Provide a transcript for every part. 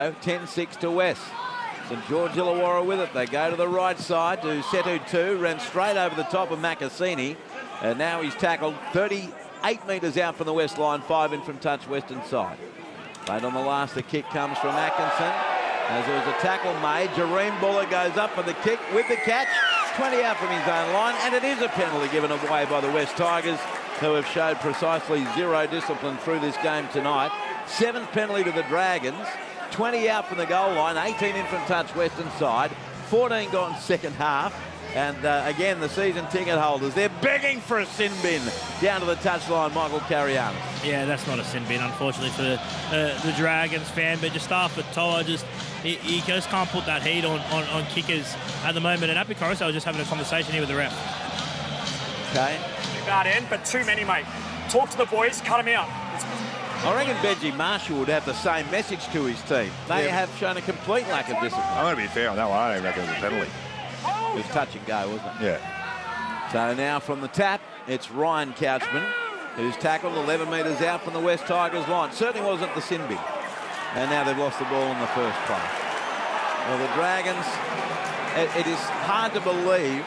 10-6 to West. St George Illawarra with it. They go to the right side to Setu 2, ran straight over the top of Macassini, and now he's tackled 38 metres out from the West line, 5 in from touch western side. Late on the last, the kick comes from Atkinson. As there was a tackle made, Jareem Buller goes up for the kick with the catch, 20 out from his own line, and it is a penalty given away by the West Tigers, who have showed precisely zero discipline through this game tonight. 7th penalty to the Dragons, 20 out from the goal line, 18 in from touch western side, 14 gone second half. And again, the season ticket holders, they're begging for a sin bin down to the touchline, Michael Carianis. Yeah, that's not a sin bin, unfortunately, for the Dragons fan. But just after Toa, he just can't put that heat on kickers at the moment. And Api Koroisau was just having a conversation here with the ref. Okay. Bad end, but too many, mate. Talk to the boys, cut them out. I reckon Benji Marshall would have the same message to his team. They have shown a complete lack of discipline. I'm going to be fair on that one. I don't reckon it was a penalty. It was touch and go, wasn't it? Yeah. So now from the tap, it's Ryan Couchman, who's tackled 11 metres out from the West Tigers line. Certainly wasn't the sin bin. And now they've lost the ball in the first play. Well, the Dragons, it is hard to believe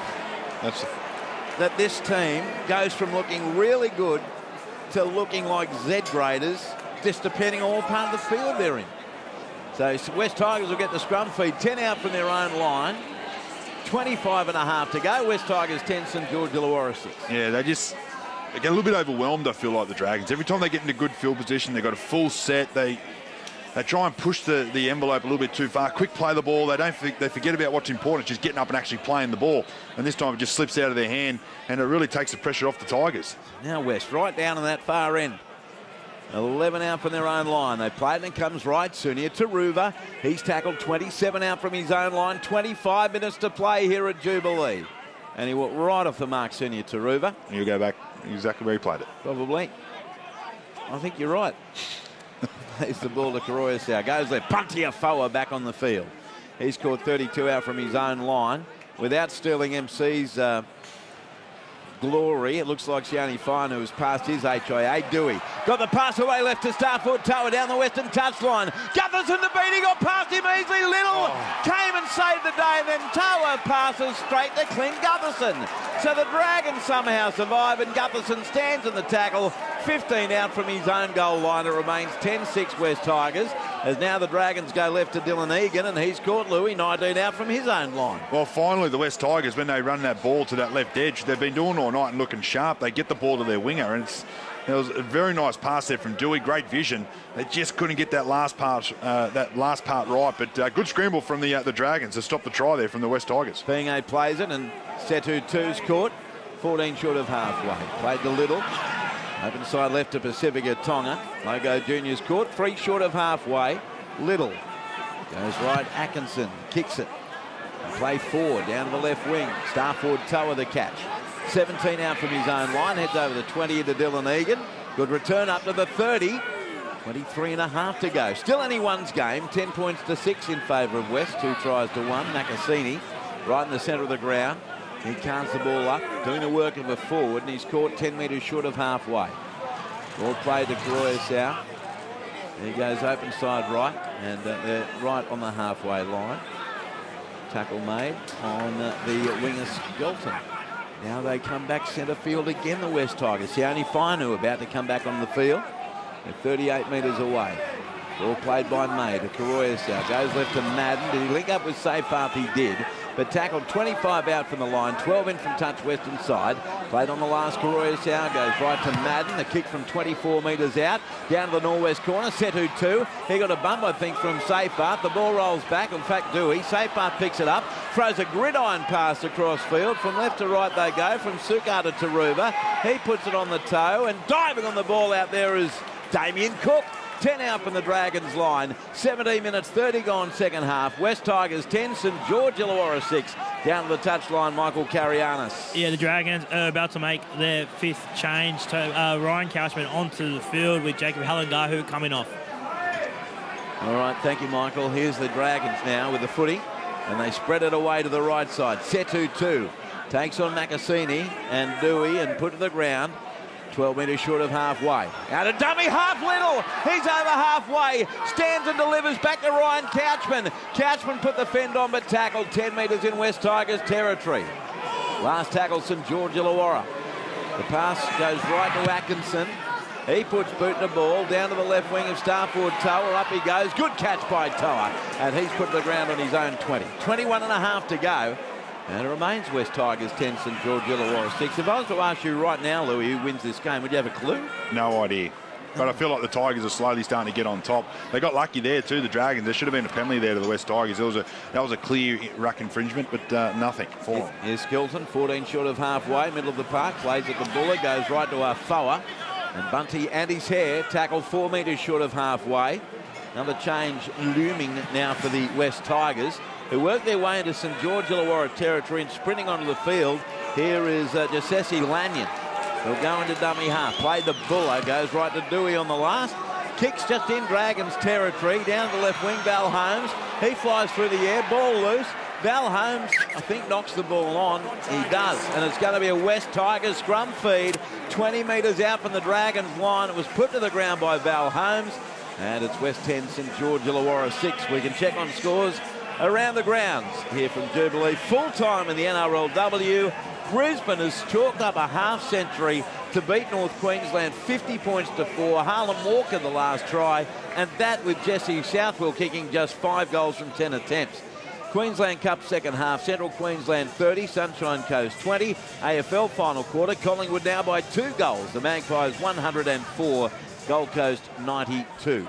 that this team goes from looking really good to looking like Z-graders, just depending on what part of the field they're in. So West Tigers will get the scrum feed, 10 out from their own line. 25 and a half to go. West Tigers 10, St George Illawarra 6. Yeah, they get a little bit overwhelmed, I feel like, the Dragons. Every time they get into good field position, they've got a full set. They try and push the envelope a little bit too far. Quick play the ball. They forget about what's important, just getting up and actually playing the ball. And this time it just slips out of their hand, and it really takes the pressure off the Tigers. Now West right down on that far end. 11 out from their own line. They play it and it comes right. Sunia Taruva. He's tackled 27 out from his own line. 25 minutes to play here at Jubilee. And he walked right off the mark, Sunia Taruva. You go back exactly where he played it. Probably. I think you're right. There's the ball to Koroisau. Goes there. Puntia Foa back on the field. He's caught 32 out from his own line. Without Sterling MC's glory, it looks like Sione Fine, who's passed his HIA. Dewey got the pass away left to Starford Toa down the western touchline. Gutherson to beat, he got past him easily. Little came and saved the day, and then Toa passes straight to Clint Gutherson. So the Dragons somehow survive, and Gutherson stands in the tackle. 15 out from his own goal line. It remains 10-6 West Tigers, as now the Dragons go left to Dylan Egan, and he's caught Louis 19 out from his own line. Well, finally, the West Tigers, when they run that ball to that left edge, they've been doing all night and looking sharp. They get the ball to their winger, and it was a very nice pass there from Dewey. Great vision. They just couldn't get that last part right. But good scramble from the Dragons to stop the try there from the West Tigers. Pinge plays it, and Setu 2's caught. 14 short of halfway. Played to Little. Open side left to Pacifica Tonga. Logo Junior's caught. 3 short of halfway. Little goes right. Atkinson kicks it. Play forward down to the left wing. Starford Toa the catch. 17 out from his own line. Heads over the 20 into Dylan Egan. Good return up to the 30. 23 and a half to go. Still anyone's game. 10 points to 6 in favour of West. 2 tries to 1. Macassini right in the centre of the ground. He cans the ball up, doing the work of a forward, and he's caught 10 metres short of halfway. Ball played to Koroisau. He goes open side right, and they're right on the halfway line. Tackle made on the winger Galton. Now they come back centre field again, the West Tigers. Sione Fainu about to come back on the field. They're 38 metres away. Ball played by May to Koroisau. Goes left to Madden. Did he link up with Seyfarth? He did. But tackled 25 out from the line, 12 in from touch western side. Played on the last, Koroisau goes right to Madden. A kick from 24 metres out, down to the northwest corner. Setu 2. He got a bump, I think, from Seyfarth. The ball rolls back. In fact, Dewey. Seyfarth picks it up, throws a gridiron pass across field. From left to right they go, from Sukar to Taruva. He puts it on the toe, and diving on the ball out there is Damien Cook. 10 out from the Dragons line. 17 minutes, 30 gone second half. West Tigers 10, St George Illawarra 6. Down to the touchline, Michael Carianis. Yeah, the Dragons are about to make their 5th change to Ryan Couchman onto the field with Jacob Halangahu coming off. All right, thank you, Michael. Here's the Dragons now with the footy, and they spread it away to the right side. Setu 2 takes on Macassini and Dewey and put to the ground. 12 metres short of halfway. Out of dummy half, Little. He's over halfway. Stands and delivers back to Ryan Couchman. Couchman put the fend on but tackled 10 metres in West Tigers territory. Last tackle, St George Illawarra. The pass goes right to Atkinson. He puts boot in the ball down to the left wing of star forward Toa. Up he goes. Good catch by Toa. And he's put the ground on his own 20. 21 and a half to go. And it remains West Tigers 10, St George Illawarra 6. If I was to ask you right now, Louis, who wins this game, would you have a clue? No idea. But I feel like the Tigers are slowly starting to get on top. They got lucky there too, the Dragons. There should have been a penalty there to the West Tigers. That was a clear ruck infringement, but nothing for them. Here's Skilton, 14 short of halfway, middle of the park, plays at the Buller, goes right to Afoa. And Bunty and his hair tackle 4 metres short of halfway. Another change looming now for the West Tigers, who work their way into St George Illawarra territory and sprinting onto the field. Here is Jessesi Lanyon. He'll go into dummy half. Played the Buller, goes right to Dewey on the last. Kicks just in Dragons territory. Down the left wing, Val Holmes. He flies through the air, ball loose. Val Holmes, I think, knocks the ball on. He does. And it's going to be a West Tigers scrum feed. 20 metres out from the Dragons line. It was put to the ground by Val Holmes. And it's West 10, St George Illawarra 6. We can check on scores around the grounds here from Jubilee. Full time in the NRLW. Brisbane has chalked up a half century to beat North Queensland 50 points to 4. Harlan Walker the last try, and that with Jesse Southwell kicking just 5 goals from 10 attempts. Queensland Cup second half, Central Queensland 30, Sunshine Coast 20. AFL final quarter, Collingwood now by 2 goals. The Magpies 104, Gold Coast 92.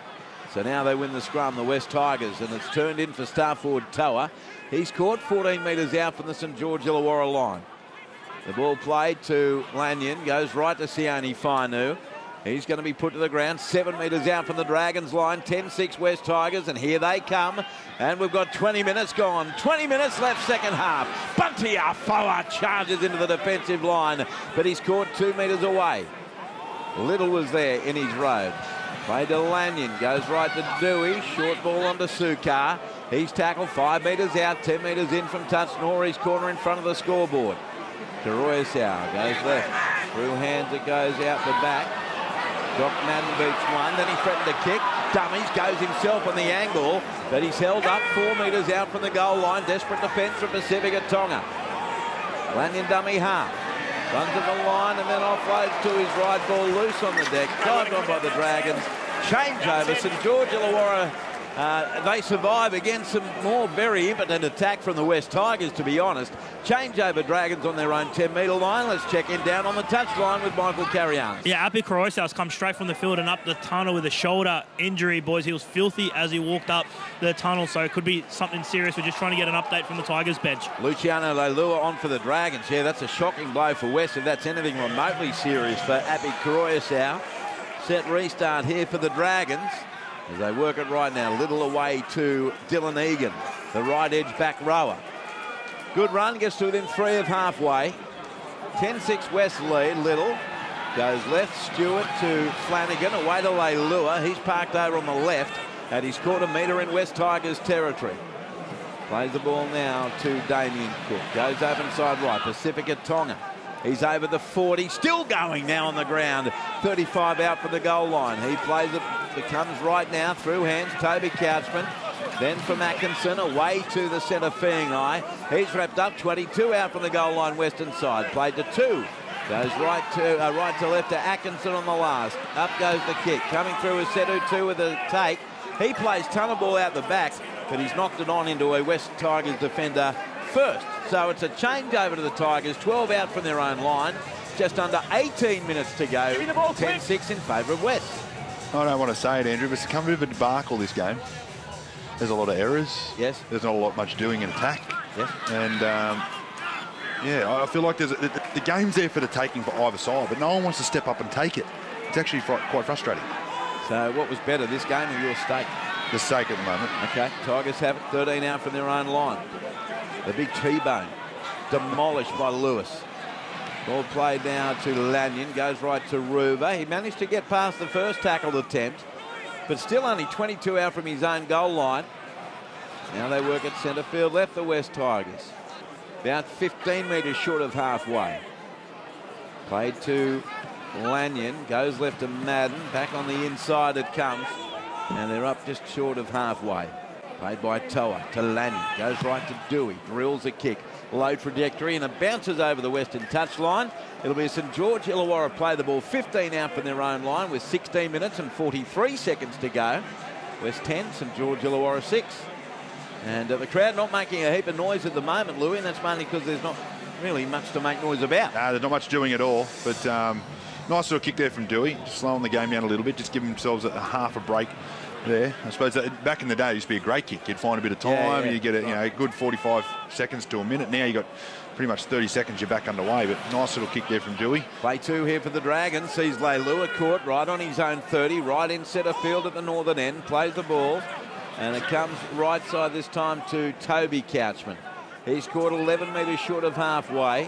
So now they win the scrum, the West Tigers, and it's turned in for star forward Toa. He's caught 14 metres out from the St George Illawarra line. The ball played to Lanyon, goes right to Sione Fainu. He's going to be put to the ground, 7 metres out from the Dragons line, 10-6 West Tigers, and here they come. And we've got 20 minutes gone, 20 minutes left second half. Bunty Afoa charges into the defensive line, but he's caught 2 metres away. Little was there in his road. Played to Lanyon, goes right to Dewey, short ball onto Sukar. He's tackled 5 metres out, 10 metres in from touch. Norrie's corner in front of the scoreboard. Karoyasau goes left. Through hands it goes out the back. Doc Madden beats one. Then he threatened to kick. Dummies, goes himself on the angle. But he's held up 4 metres out from the goal line. Desperate defence from Pacifica Tonga. Lanyon dummy half. Runs at the line and then offloads to his right, ball loose on the deck. Dived on by the Dragons. Changeover. St George Illawarra. They survive against some more very impotent attack from the West Tigers, to be honest. Changeover Dragons on their own 10-metre line. Let's check in down on the touchline with Michael Carrion. Yeah, Api Koroisau's come straight from the field and up the tunnel with a shoulder injury, boys. He was filthy as he walked up the tunnel, so it could be something serious. We're just trying to get an update from the Tigers bench. Luciano Leilua on for the Dragons. Yeah, that's a shocking blow for West if that's anything remotely serious for Api Koroisau. Set restart here for the Dragons as they work it right now. Little away to Dylan Egan, the right edge back rower. Good run, gets to within 3 of halfway. 10-6 West lead. Little goes left. Stewart to Flanagan, away to Leilua. He's parked over on the left, and he's caught a metre in West Tigers territory. Plays the ball now to Damien Cook. Goes over inside right. Pacifica Tonga. He's over the 40, still going now on the ground. 35 out for the goal line. He plays it, becomes right now, through hands, Toby Couchman. Then from Atkinson, away to the centre Feaingai. He's wrapped up, 22 out from the goal line, western side. Played to 2. Goes right to left to Atkinson on the last. Up goes the kick. Coming through is Setu 2 with a take. He plays tunnel ball out the back, but he's knocked it on into a West Tigers defender first. So it's a changeover to the Tigers, 12 out from their own line. Just under 18 minutes to go. 10-6 in favour of West. I don't want to say it, Andrew, but it's become a bit of a debacle, this game. There's a lot of errors. Yes. There's not a lot much doing in attack. Yes. And, yeah, I feel like the game's there for the taking for either side, but no one wants to step up and take it. It's actually quite frustrating. So what was better, this game or your stake? The stake at the moment. Okay, Tigers have it, 13 out from their own line. The big T-bone demolished by Lewis. Ball played now to Lanyon, goes right to Ruva. He managed to get past the first tackle attempt, but still only 22 out from his own goal line. Now they work at centre field left, the West Tigers. About 15 metres short of halfway. Played to Lanyon goes left to Madden. Back on the inside it comes. And they're up just short of halfway. Played by Toa to Lanyon. Goes right to Dewey. Drills a kick. Low trajectory and it bounces over the Western touchline. It'll be St George Illawarra play the ball 15 out from their own line with 16 minutes and 43 seconds to go. West 10, St George Illawarra 6. And the crowd not making a heap of noise at the moment, Louis, and that's mainly because there's not really much to make noise about. There's not much doing at all, but nice little kick there from Dewey, just slowing the game down a little bit, just giving themselves a half a break there. I suppose that back in the day it used to be a great kick. You'd find a bit of time, and you get a good 45 seconds to a minute. Now you got pretty much 30 seconds, you're back underway, but nice little kick there from Dewey. Play 2 here for the Dragons. Sees Leilua caught right on his own 30, right in centre field at the northern end. Plays the ball, and it comes right side this time to Toby Couchman. He's caught 11 metres short of halfway.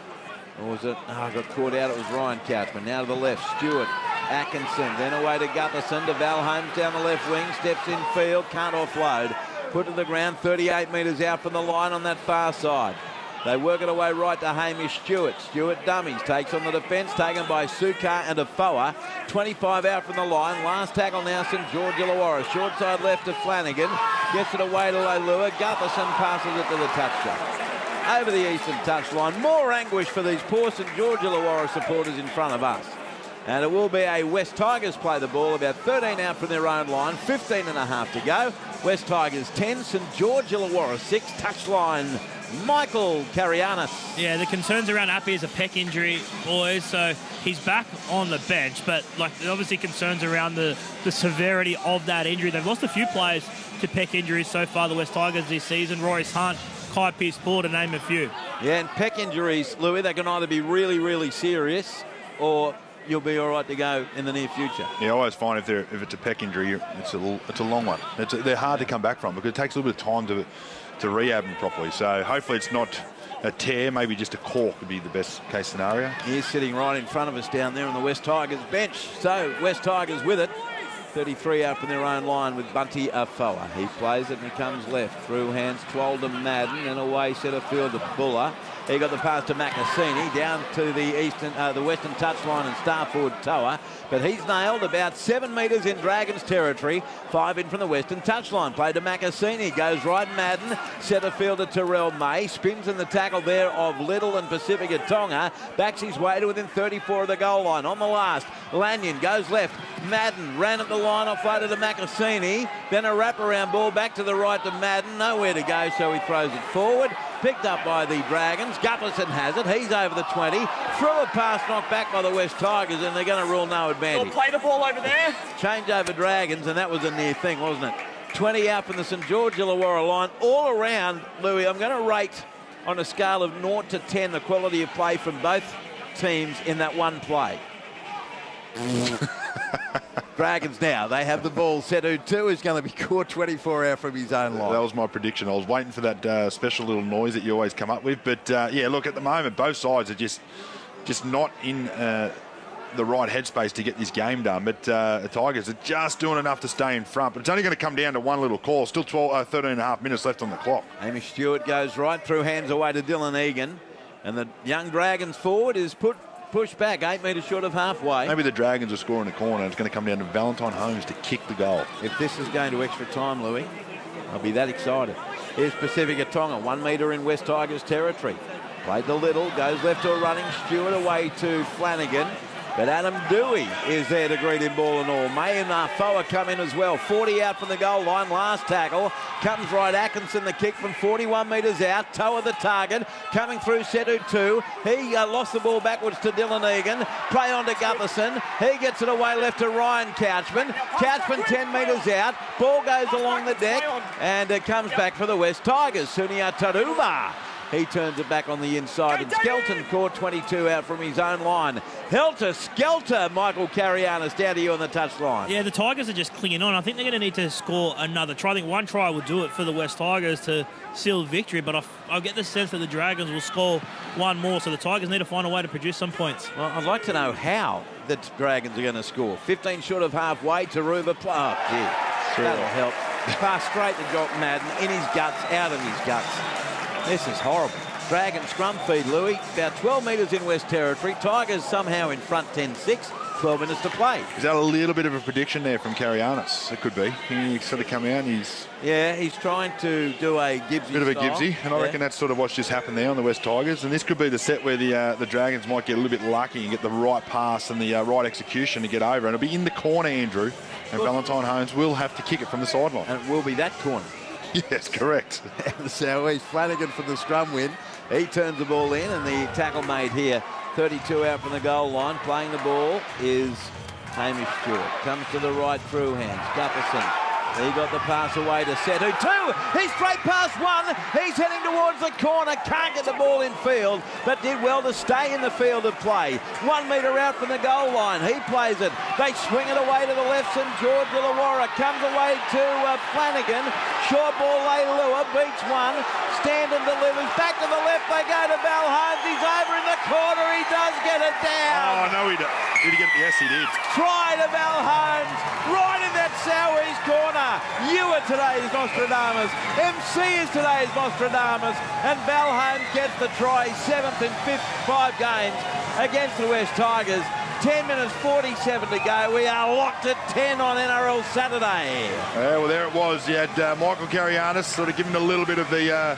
Or was it? Oh, got caught out. It was Ryan Couchman. Now to the left, Stewart. Atkinson, then away to Gutherson, to Val Holmes down the left wing, steps in field, can't offload. Put to the ground, 38 metres out from the line on that far side. They work it away right to Hamish Stewart. Stewart dummies, takes on the defence, taken by Sukar and Afoa. 25 out from the line. Last tackle now, St George Illawarra. Short side left to Flanagan. Gets it away to Leilua. Gutherson passes it to the touchline. Over the eastern touchline. More anguish for these poor St George Illawarra supporters in front of us. And it will be a West Tigers play the ball, about 13 out from their own line, 15 and a half to go. West Tigers 10, St George Illawarra 6, touchline Michael Carianis. Yeah, the concerns around Appy is a pec injury, boys, so he's back on the bench, but like obviously concerns around the severity of that injury. They've lost a few players to pec injuries so far, the West Tigers this season. Royce Hunt, Kai Pearce-Paul, to name a few. Yeah, and pec injuries, Louis, they can either be really, really serious or you'll be all right to go in the near future. Yeah, I always find if it's a pec injury, it's a long one. They're hard to come back from because it takes a little bit of time to rehab them properly. So hopefully it's not a tear, maybe just a cork would be the best case scenario. He's sitting right in front of us down there on the West Tigers bench. So West Tigers with it. 33 out from their own line with Bunty Afoa. He plays it and he comes left. Through hands, Twoll to Madden and away centre field to Buller. He got the pass to Macassini down to the western touchline and star forward Toa. But he's nailed about 7 metres in Dragons territory. 5 in from the western touchline. Played to Macassini. Goes right Madden. Centre fielder Terrell May. Spins in the tackle there of Little and Pacifica Tonga. Backs his way to within 34 of the goal line. On the last, Lanyon goes left. Madden ran at the line, offloaded to Macassini. Then a wraparound ball back to the right to Madden. Nowhere to go, so he throws it forward. Picked up by the Dragons. Gutherson has it. He's over the 20. Through a pass knocked back by the West Tigers, and they're going to rule no advantage. They'll play the ball over there. Change over Dragons, and that was a near thing, wasn't it? 20 out from the St George Illawarra line. All around, Louis, I'm going to rate on a scale of 0 to 10 the quality of play from both teams in that one play. Dragons now, they have the ball. Setu 2 is going to be caught 24 out from his own line. That was my prediction. I was waiting for that special little noise that you always come up with. But, yeah, look, at the moment, both sides are just not in the right headspace to get this game done. But the Tigers are just doing enough to stay in front. But it's only going to come down to one little call. Still 13 and a half minutes left on the clock. Hamish Stewart goes right through hands away to Dylan Egan. And the young Dragons forward is pushed back 8 metres short of halfway. Maybe the Dragons are scoring a corner. It's going to come down to Valentine Holmes to kick the goal. If this is going to extra time, Louis, I'll be that excited. Here's Pacifica Tonga, 1 metre in West Tigers territory. Played the Little, goes left to a running Stewart away to Flanagan. But Adam Dewey is there to greet him ball and all. May and Afoa come in as well. 40 out from the goal line. Last tackle. Comes right Atkinson, the kick from 41 metres out. Toa the target. Coming through Setu 2. He lost the ball backwards to Dylan Egan. Play on to Gutherson. He gets it away left to Ryan Couchman. Couchman 10 metres out. Ball goes along the deck. And it comes back for the West Tigers. Sunia Taruva. He turns it back on the inside, and Skelton caught 22 out from his own line. Helter-skelter, Michael Carianis, down to you on the touchline. Yeah, the Tigers are just clinging on. I think they're going to need to score another try. I think one try will do it for the West Tigers to seal victory, but I get the sense that the Dragons will score one more, so the Tigers need to find a way to produce some points. Well, I'd like to know how the Dragons are going to score. 15 short of halfway, Taruva. Oh, gee, that'll help. Pass straight to Jock Madden, in his guts, out of his guts. This is horrible. Dragon scrum feed, Louis. About 12 metres in West Territory. Tigers somehow in front 10-6. 12 minutes to play. Is that a little bit of a prediction there from Karianis? It could be. He sort of come out and he's trying to do a Gibbsy bit of a style. Gibbsy, and I reckon that's sort of what's just happened there on the West Tigers. And this could be the set where the Dragons might get a little bit lucky and get the right pass and the right execution to get over. And it'll be in the corner, Andrew. And Valentine Holmes will have to kick it from the sideline. And it will be that corner. Yes, correct. So he's Flanagan for the scrum win. He turns the ball in, and the tackle made here, 32 out from the goal line. Playing the ball is Hamish Stewart. Comes to the right through hands. Gutherson. He got the pass away to Setu. 2. He's straight past 1. He's heading towards the corner. Can't get the ball in field, but did well to stay in the field of play. 1 metre out from the goal line. He plays it. They swing it away to the left. St George Illawarra comes away to Flanagan. Short ball, Leilua beats 1. Standen delivers. Back to the left. They go to Val Holmes. He's over in the corner. He does get it down. Oh, no, he did. Did he get it? Yes, he did. Try to Val Holmes. Right in that southeast corner. You are today's Nostradamus. MC is today's Nostradamus. And Val Holmes gets the try. 7th in 5 games against the West Tigers. 10 minutes 47 to go. We are locked at 10 on NRL Saturday. Yeah, well, there it was. You had Michael Karianis sort of giving a little bit of the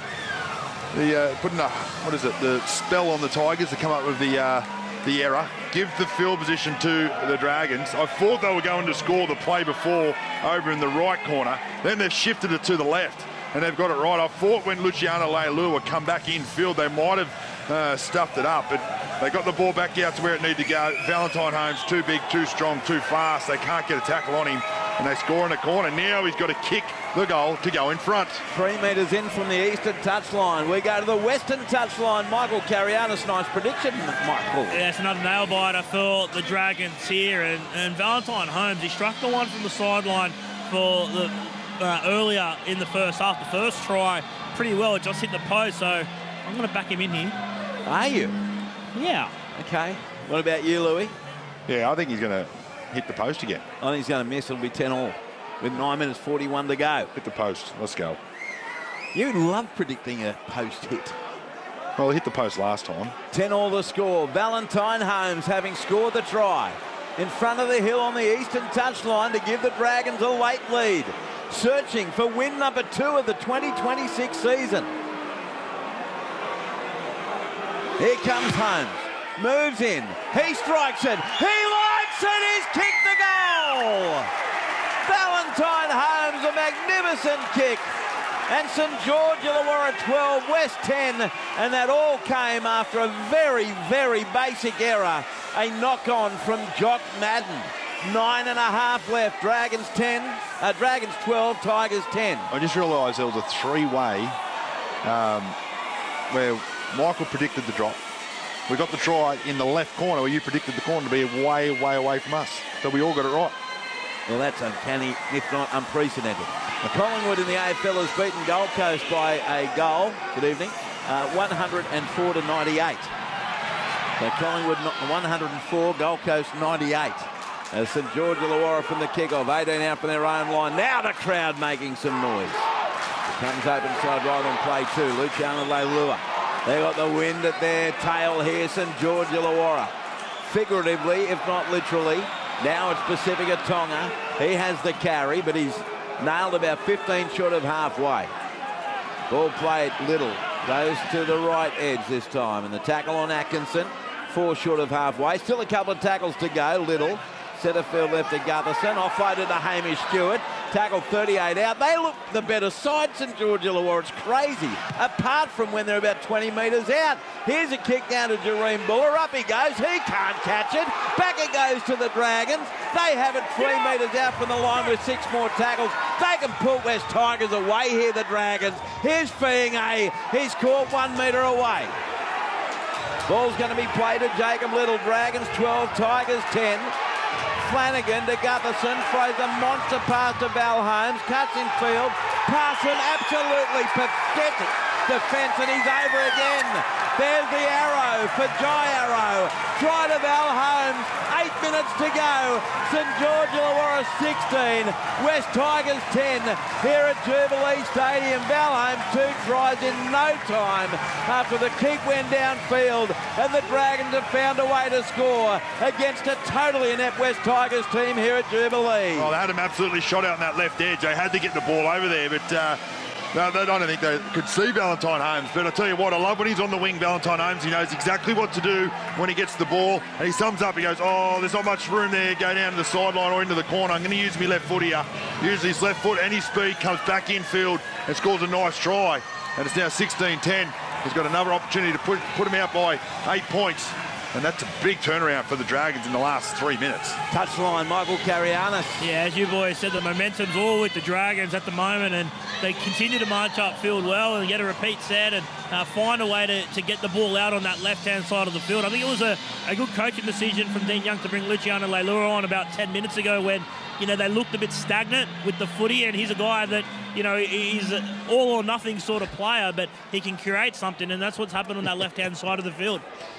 putting the spell on the Tigers to come up with the error. Give the field position to the Dragons. I thought they were going to score the play before over in the right corner. Then they've shifted it to the left, and they've got it right. I thought when Luciano Leilua come back in field, they might have stuffed it up, but they got the ball back out to where it needed to go. Valentine Holmes too big, too strong, too fast. They can't get a tackle on him, and they score in the corner. Now he's got to kick the goal to go in front. 3 metres in from the eastern touchline. We go to the western touchline. Michael Karianis, nice prediction, Michael. Yeah, it's another nail biter for the Dragons here. And Valentine Holmes, he struck the one from the sideline for the earlier in the first half. The first try pretty well. It just hit the post, so I'm going to back him in here. Are you? Yeah. Okay. What about you, Louis? Yeah, I think he's going to hit the post again. I think he's going to miss. It'll be 10-all with 9 minutes 41 to go. Hit the post. Let's go. You love predicting a post hit. Well, he hit the post last time. 10-all the score. Valentine Holmes having scored the try in front of the hill on the eastern touchline to give the Dragons a late lead. Searching for win number 2 of the 2026 season. Here comes Holmes. Moves in. He strikes it. He lights it. He's kicked the goal. Valentine Holmes, a magnificent kick. And St George Illawarra 12, West 10. And that all came after a very, very basic error. A knock-on from Jock Madden. 9.5 left. Dragons 12, Tigers 10. I just realised there was a three-way where Michael predicted the drop. We got the try in the left corner where you predicted the corner to be way, way away from us. So we all got it right. Well, that's uncanny, if not unprecedented. Collingwood in the AFL has beaten Gold Coast by a goal. Good evening. 104 to 98. So Collingwood 104, Gold Coast 98. St George Illawarra from the kickoff, 18 out from their own line. Now the crowd making some noise. Comes open side right on play 2. Luciano Leilua. They got the wind at their tail here, St George Illawarra. Figuratively, if not literally. Now it's Pacifica Tonga. He has the carry, but he's nailed about 15 short of halfway. Ball played Little. Goes to the right edge this time. And the tackle on Atkinson. 4 short of halfway. Still a couple of tackles to go. Little. Centrefield left to Gutherson. Offloaded to Hamish Stewart. Tackle 38 out. They look the better side, St George Illawarra. It's crazy. Apart from when they're about 20 metres out. Here's a kick down to Jareem Buller. Up he goes. He can't catch it. Back it goes to the Dragons. They have it 3 metres out from the line with 6 more tackles. They can pull West Tigers away here, the Dragons. Here's Fiinga. He's caught 1 metre away. Ball's going to be played to Jacob Little. Dragons 12, Tigers 10. Flanagan to Gutherson, throws a monster pass to Val Holmes, cuts in field, pass him absolutely pathetic defence, and he's over again. There's the arrow for Jai Arrow. Try to Val Holmes. 8 minutes to go. St George Illawarra 16. West Tigers 10 here at Jubilee Stadium. Val Holmes 2 tries in no time after the kick went downfield, and the Dragons have found a way to score against a totally inept West Tigers team here at Jubilee. Oh, they had him absolutely shot out on that left edge. They had to get the ball over there, but no, I don't think they could see Valentine Holmes. But I tell you what, I love when he's on the wing, Valentine Holmes. He knows exactly what to do when he gets the ball. And he sums up, he goes, oh, there's not much room there. Go down to the sideline or into the corner. I'm going to use my left foot here. Use his left foot and his speed, comes back infield and scores a nice try. And it's now 16-10. He's got another opportunity to put him out by 8 points. And that's a big turnaround for the Dragons in the last 3 minutes. Touchline, Michael Carianis. Yeah, as you boys said, the momentum's all with the Dragons at the moment, and they continue to march upfield well and get a repeat set and find a way to get the ball out on that left-hand side of the field. I think it was a good coaching decision from Dean Young to bring Luciano Leilua on about 10 minutes ago when, you know, they looked a bit stagnant with the footy, and he's a guy that, you know, he's an all-or-nothing sort of player, but he can create something, and that's what's happened on that left-hand side of the field.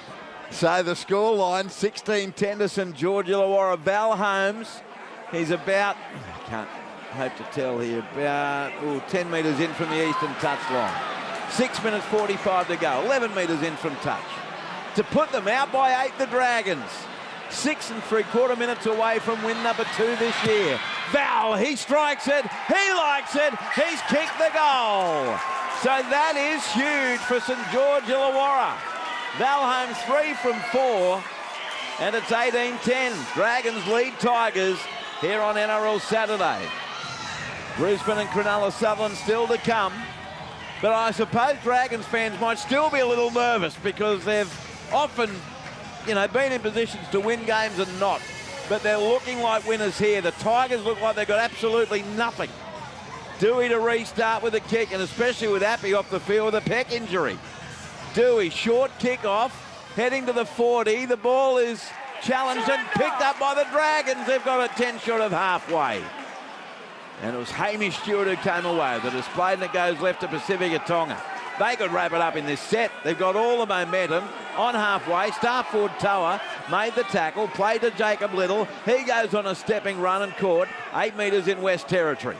So the scoreline, 16-10 to St George Illawarra. Val Holmes, he's about, I can't hope to tell here, about 10 metres in from the eastern touchline. 6 minutes 45 to go, 11 metres in from touch. To put them out by 8, the Dragons. 6 3/4 minutes away from win number 2 this year. Val, he strikes it, he likes it, he's kicked the goal. So that is huge for St George Illawarra. Val Holmes 3 from 4, and it's 18-10. Dragons lead Tigers here on NRL Saturday. Brisbane and Cronulla Sutherland still to come, but I suppose Dragons fans might still be a little nervous because they've often, you know, been in positions to win games and not, but they're looking like winners here. The Tigers look like they've got absolutely nothing. Dewey to restart with a kick, and especially with Appy off the field with a pec injury. Dewey, short kick off, heading to the 40. The ball is challenged and picked up by the Dragons. They've got a 10 short of halfway. And it was Hamish Stewart who came away. The display, and it goes left to Pacifica Tonga. They could wrap it up in this set. They've got all the momentum on halfway. Star forward Toa made the tackle, played to Jacob Little. He goes on a stepping run and caught 8 metres in West Territory.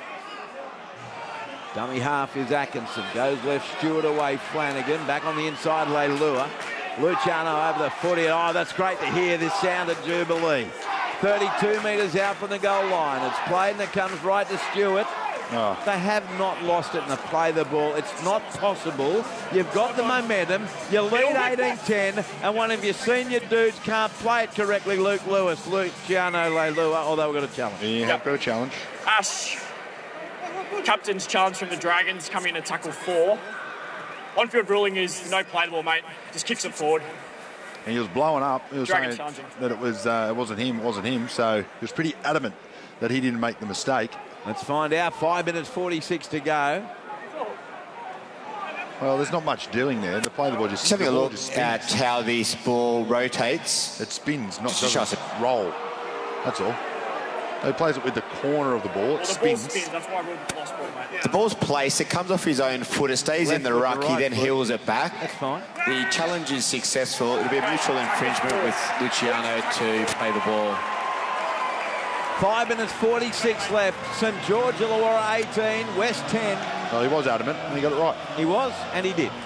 Dummy half is Atkinson. Goes left, Stewart away, Flanagan. Back on the inside, Leilua. Luciano over the footy. Oh, that's great to hear this sound at Jubilee. 32 metres out from the goal line. It's played and it comes right to Stewart. Oh. They have not lost it and they play the ball. It's not possible. You've got the momentum. You lead 18-10, and one of your senior dudes can't play it correctly, Luke Lewis. Luciano Leilua, although we've got a challenge. Yeah, got a challenge. Ash. Captain's challenge from the Dragons coming in to tackle 4. On-field ruling is no play the ball, mate. Just kicks it forward. And he was blowing up. He was Dragons saying challenging. that it wasn't him. So he was pretty adamant that he didn't make the mistake. Let's find out. 5 minutes 46 to go. Well, there's not much doing there. The play the ball just having a look just at how this ball rotates. It spins, not Just doesn't roll. That's all. He plays it with the corner of the ball. It Well, the spins. ball spins. That's why we lost ball, mate. The ball's placed, it comes off his own foot, it stays Left in the foot, ruck, the he right then foot. heels it back. That's fine. The challenge is successful. It'll be a mutual infringement with Luciano to play the ball. 5 minutes 46 left. St George Illawarra 18, West 10. Well, he was adamant and he got it right. He was, and he did.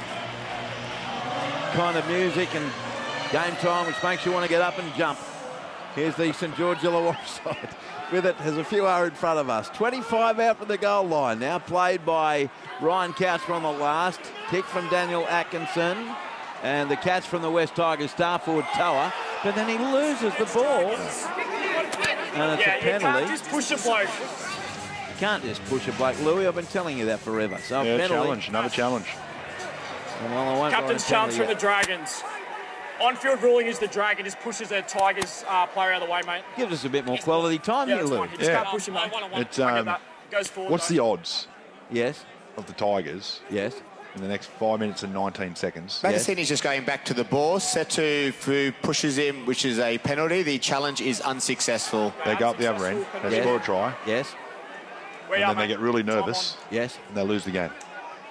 Kind of music and game time which makes you want to get up and jump. Here's the St George Illawarra side. With it, as a few are in front of us. 25 out from the goal line. Now played by Ryan Couch on the last. Kick from Daniel Atkinson. And the catch from the West Tigers star forward Toa. But then he loses the ball. And it's a penalty. You can't just push a bloke. You can't just push a bloke, Louis. I've been telling you that forever. So Yeah, a penalty. challenge, another challenge. Well, I won't Captain's write a challenge penalty from the Dragons. On-field ruling is the Dragon just pushes their Tigers player out of the way, mate. Gives us a bit more quality time Yeah, here, that's Lou. fine. You just Yeah. can't push him, mate. It's, I get that. Goes forward. What's the odds Yes, of the Tigers yes. in the next 5 minutes and 19 seconds? Mancini's just going back to the ball. Setu Fu pushes him, which is a penalty. The challenge is unsuccessful. They go up the other end, they Yeah. score a try, Yes, We and are, then they mate. get really Time nervous yes. and they lose the game.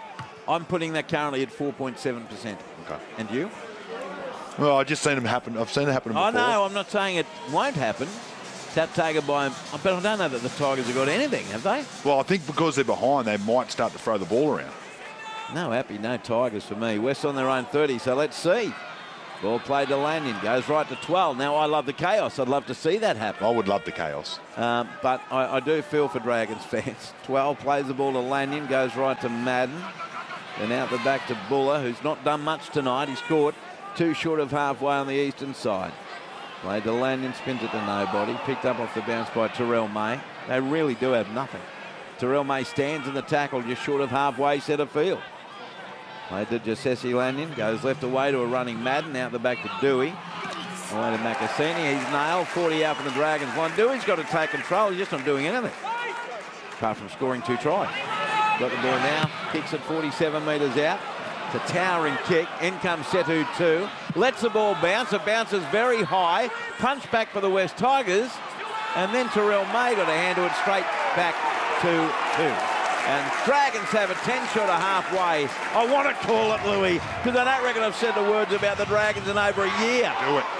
I'm putting that currently at 4.7%. Okay. And you? Well, I've just seen them happen. I've seen it happen before. Oh, no, I'm not saying it won't happen. Tap taken by, but I don't know that the Tigers have got anything, have they? Well, I think because they're behind, they might start to throw the ball around. No Happy, no Tigers for me. West on their own 30, so let's see. Ball played to Lanyon, goes right to 12. Now, I love the chaos. I'd love to see that happen. I would love the chaos. But I do feel for Dragons fans. 12 plays the ball to Lanyon, goes right to Madden. Then out the back to Buller, who's not done much tonight. He's caught 2 short of halfway on the eastern side. Played to Lanyon, spins it to nobody. Picked up off the bounce by Terrell May. They really do have nothing. Terrell May stands in the tackle just short of halfway centre field. Played to Jessesi Lanyon, goes left away to a running Madden, out the back to Dewey. Away to Makasini, he's nailed, 40 out from the Dragons line. Dewey's got to take control, he's just not doing anything. Apart from scoring 2 tries. Got the ball now, kicks it 47 metres out. It's a towering kick, in comes Setu 2. Lets the ball bounce, it bounces very high. Punch back for the West Tigers. And then Terrell May got a hand to it straight back to 2. And Dragons have a 10 short of halfway. I want to call it, Louis, because I don't reckon I've said the words about the Dragons in over a year. Do it.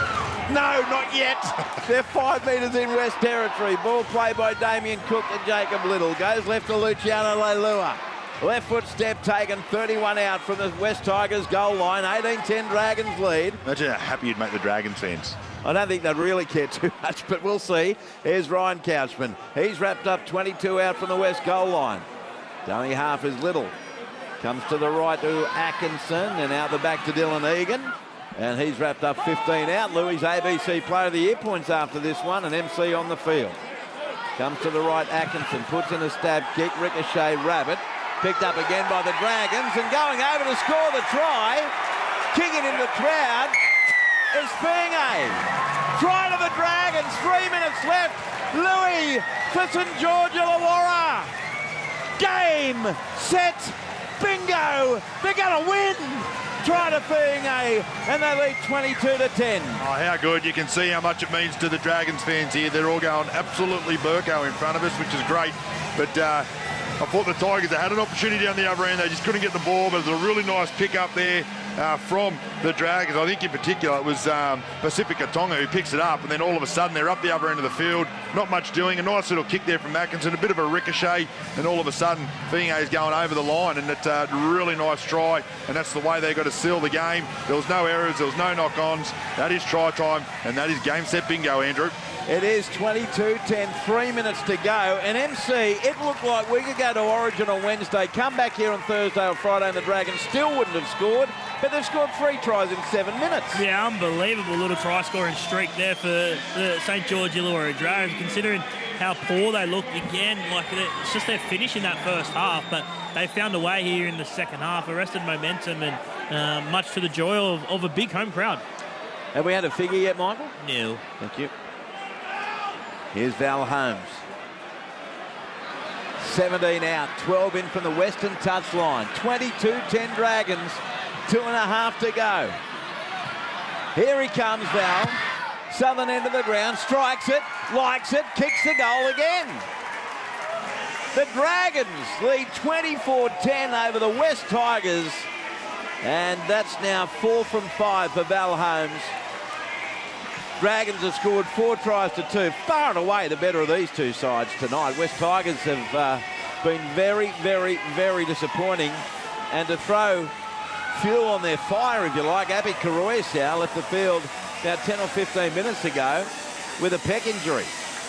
No, not yet. They're 5 metres in West Territory. Ball played by Damien Cook and Jacob Little. Goes left to Luciano Leilua. Left foot step taken, 31 out from the West Tigers goal line. 18-10 Dragons lead. Imagine how happy you'd make the Dragons fans. I don't think they'd really care too much, but we'll see. Here's Ryan Couchman. He's wrapped up 22 out from the West goal line. Only half is Little. Comes to the right to Atkinson and out the back to Dylan Egan. And he's wrapped up 15 out. Louis ABC Player of the Year points after this one, and MC on the field. Comes to the right, Atkinson puts in a stab kick. Ricochet Rabbit. Picked up again by the Dragons and going over to score the try. Kicking into the crowd is Fingay. Try to the Dragons, 3 minutes left. Louis for St George Illawarra. Game, set, bingo. They're going to win. Try to Fingay, and they lead 22-10. Oh, how good. You can see how much it means to the Dragons fans here. They're all going absolutely Burko in front of us, which is great. But I thought the Tigers had an opportunity on the other end. They just couldn't get the ball, but it was a really nice pick up there from the Dragons. I think in particular it was Pacifica Tonga who picks it up, and then all of a sudden they're up the other end of the field. Not much doing. A nice little kick there from Atkinson, a bit of a ricochet, and all of a sudden Fingay is going over the line, and it's a really nice try, and that's the way they got to seal the game. There was no errors, there was no knock-ons. That is try time, and that is game, set, bingo, Andrew. It is 22-10, 3 minutes to go. And MC, it looked like we could go to Origin on Wednesday, come back here on Thursday or Friday, and the Dragons still wouldn't have scored, but they've scored 3 tries in 7 minutes. Yeah, unbelievable little try-scoring streak there for the St George Illawarra Dragons, considering how poor they looked again. Like, it's just their finish in that first half, but they found a way here in the second half, arrested momentum, and much to the joy of a big home crowd. Have we had a figure yet, Michael? No. Thank you. Here's Val Holmes. 17 out, 12 in from the western touchline. 22-10 Dragons, 2.5 to go. Here he comes, Val. Southern end of the ground, strikes it, likes it, kicks the goal again. The Dragons lead 24-10 over the West Tigers. And that's now 4 from 5 for Val Holmes. Dragons have scored 4 tries to 2. Far and away the better of these two sides tonight. West Tigers have been very, very, very disappointing. And to throw fuel on their fire, if you like, Abby Karoyasau left the field about 10 or 15 minutes ago with a pec injury.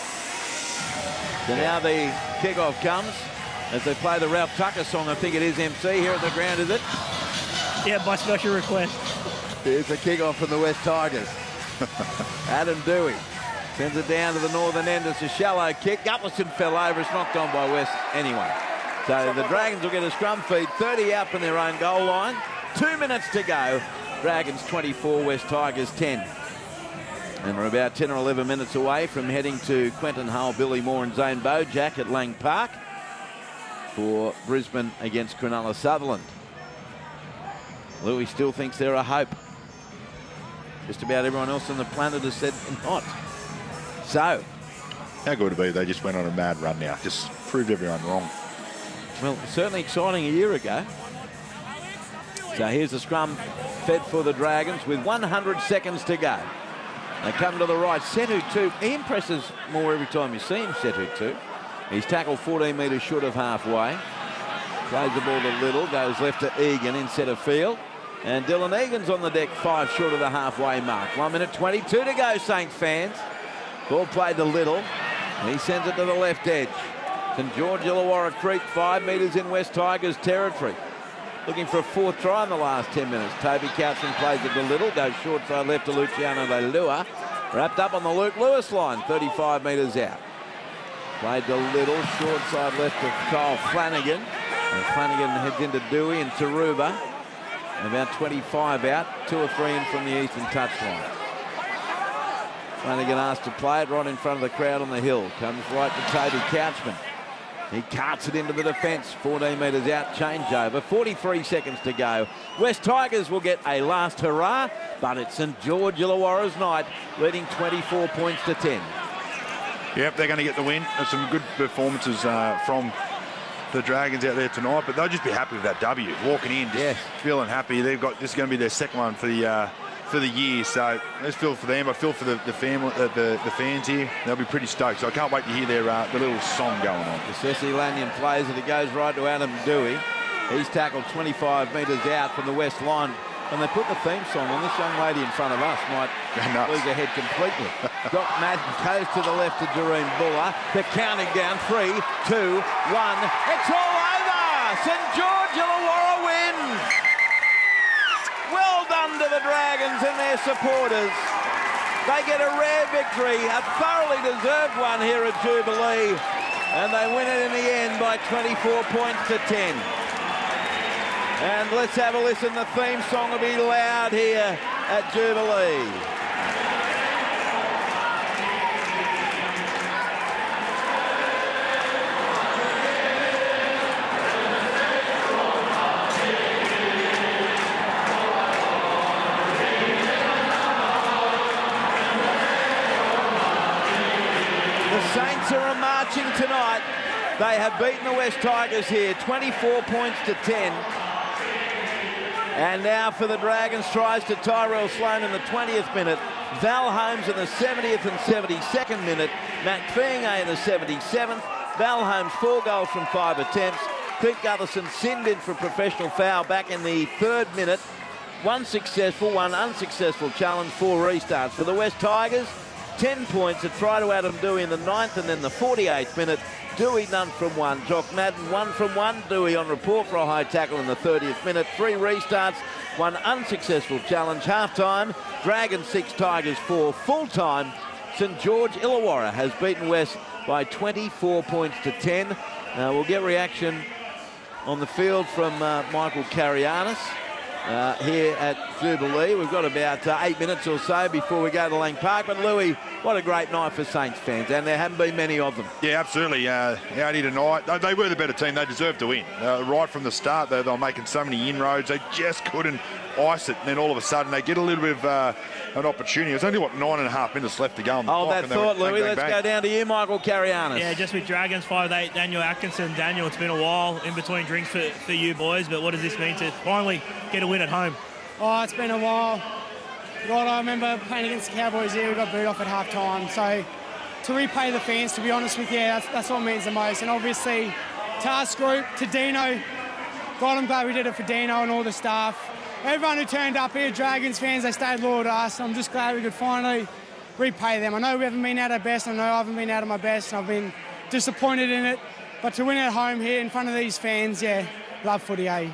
So now the kickoff comes as they play the Ralph Tucker song. I think it is MC here at the ground, is it? Yeah, by special request. Here's the kickoff from the West Tigers. Adam Dewey sends it down to the northern end. It's a shallow kick. Gutlerson fell over. It's knocked on by West anyway. So the Dragons will get a scrum feed. 30 out from their own goal line. 2 minutes to go. Dragons 24, West Tigers 10. And we're about 10 or 11 minutes away from heading to Quentin Hull, Billy Moore and Zane Bojack at Lang Park for Brisbane against Cronulla Sutherland. Louis still thinks they're a hope. Just about everyone else on the planet has said not. So, How good would it be if they just went on a mad run now? Just proved everyone wrong. well, certainly exciting a year ago. So here's the scrum fed for the Dragons with 100 seconds to go. They come to the right. Setu 2. He impresses more every time you see him, Setu 2. He's tackled 14 metres short of halfway. Plays the ball to Little. Goes left to Egan in centre field. And Dylan Egan's on the deck, 5 short of the halfway mark. 1 minute 22 to go, Saints fans. Ball played to Little. He sends it to the left edge. St George Illawarra Creek, 5 metres in West Tigers territory. Looking for a 4th try in the last 10 minutes. Toby Couchman plays it to Little. Goes short side left to Luciano Leilua. Wrapped up on the Luke Lewis line, 35 metres out. Played to Little, short side left to Kyle Flanagan. And Flanagan heads into Dewey and Taruba. About 25 out, 2 or 3 in from the eastern touchline. Flanagan asked to play it right in front of the crowd on the hill. Comes right to Toby Couchman. He carts it into the defence, 14 metres out, changeover, 43 seconds to go. West Tigers will get a last hurrah, but it's St George Illawarra's night, leading 24 points to 10. Yep, they're going to get the win. There's some good performances from the Dragons out there tonight, but they'll just be happy with that W. Walking in, just feeling happy. They've got this is going to be their second one for the year, so let's feel for them. I feel for the family, the fans here. They'll be pretty stoked. So I can't wait to hear their the little song going on. Ceci Lanyon plays it. It goes right to Adam Dewey. He's tackled 25 metres out from the west line. When they put the theme song on, this young lady in front of us might lose her head completely. Doc Madden goes to the left to Jareen Buller. They're counting down. 3, 2, 1. It's all over. St George Illawarra wins. Well done to the Dragons and their supporters. They get a rare victory, a thoroughly deserved one here at Jubilee. And they win it in the end by 24 points to 10. And let's have a listen. The theme song will be loud here at Jubilee. The Saints are marching tonight. They have beaten the West Tigers here, 24 points to 10. And now for the Dragons, tries to Tyrell Sloan in the 20th minute. Val Holmes in the 70th and 72nd minute. Matt Fienge in the 77th. Val Holmes 4 goals from 5 attempts. Pete Gutherson sinned in for a professional foul back in the 3rd minute. 1 successful, 1 unsuccessful challenge, 4 restarts. For the West Tigers, 10 points. A try to Adam Dewey in the 9th and then the 48th minute. Dewey none from 1. Jock Madden 1 from 1. Dewey on report for a high tackle in the 30th minute. 3 restarts, 1 unsuccessful challenge. Half-time, Dragons 6, Tigers 4. Full-time, St George Illawarra has beaten West by 24 points to 10. We'll get reaction on the field from Michael Karianis here at Jubilee. We've got about 8 minutes or so before we go to Lang Park. But Louis, what a great night for Saints fans, and there haven't been many of them. Yeah, absolutely. Audi tonight, they were the better team. They deserved to win. Right from the start, they were making so many inroads. They just couldn't ice it, and then all of a sudden they get a little bit of an opportunity. There's only, 9.5 minutes left to go on the clock. That thought, Louis. Let's go down to you, Michael Karianis. Yeah, just with Dragons 5'8", Daniel Atkinson. Daniel, it's been a while in between drinks for you boys, but what does this mean to finally get a win at home? Oh, it's been a while. God, I remember playing against the Cowboys here. We got booed off at half-time. So to repay the fans, to be honest with you, that's what means the most. And obviously, to us group, to Dino, God, I'm glad we did it for Dino and all the staff. Everyone who turned up here, Dragons fans, they stayed loyal to us. I'm just glad we could finally repay them. I know we haven't been out our best. I know I haven't been out of my best. And I've been disappointed in it. But to win at home here in front of these fans, yeah, love footy, eh?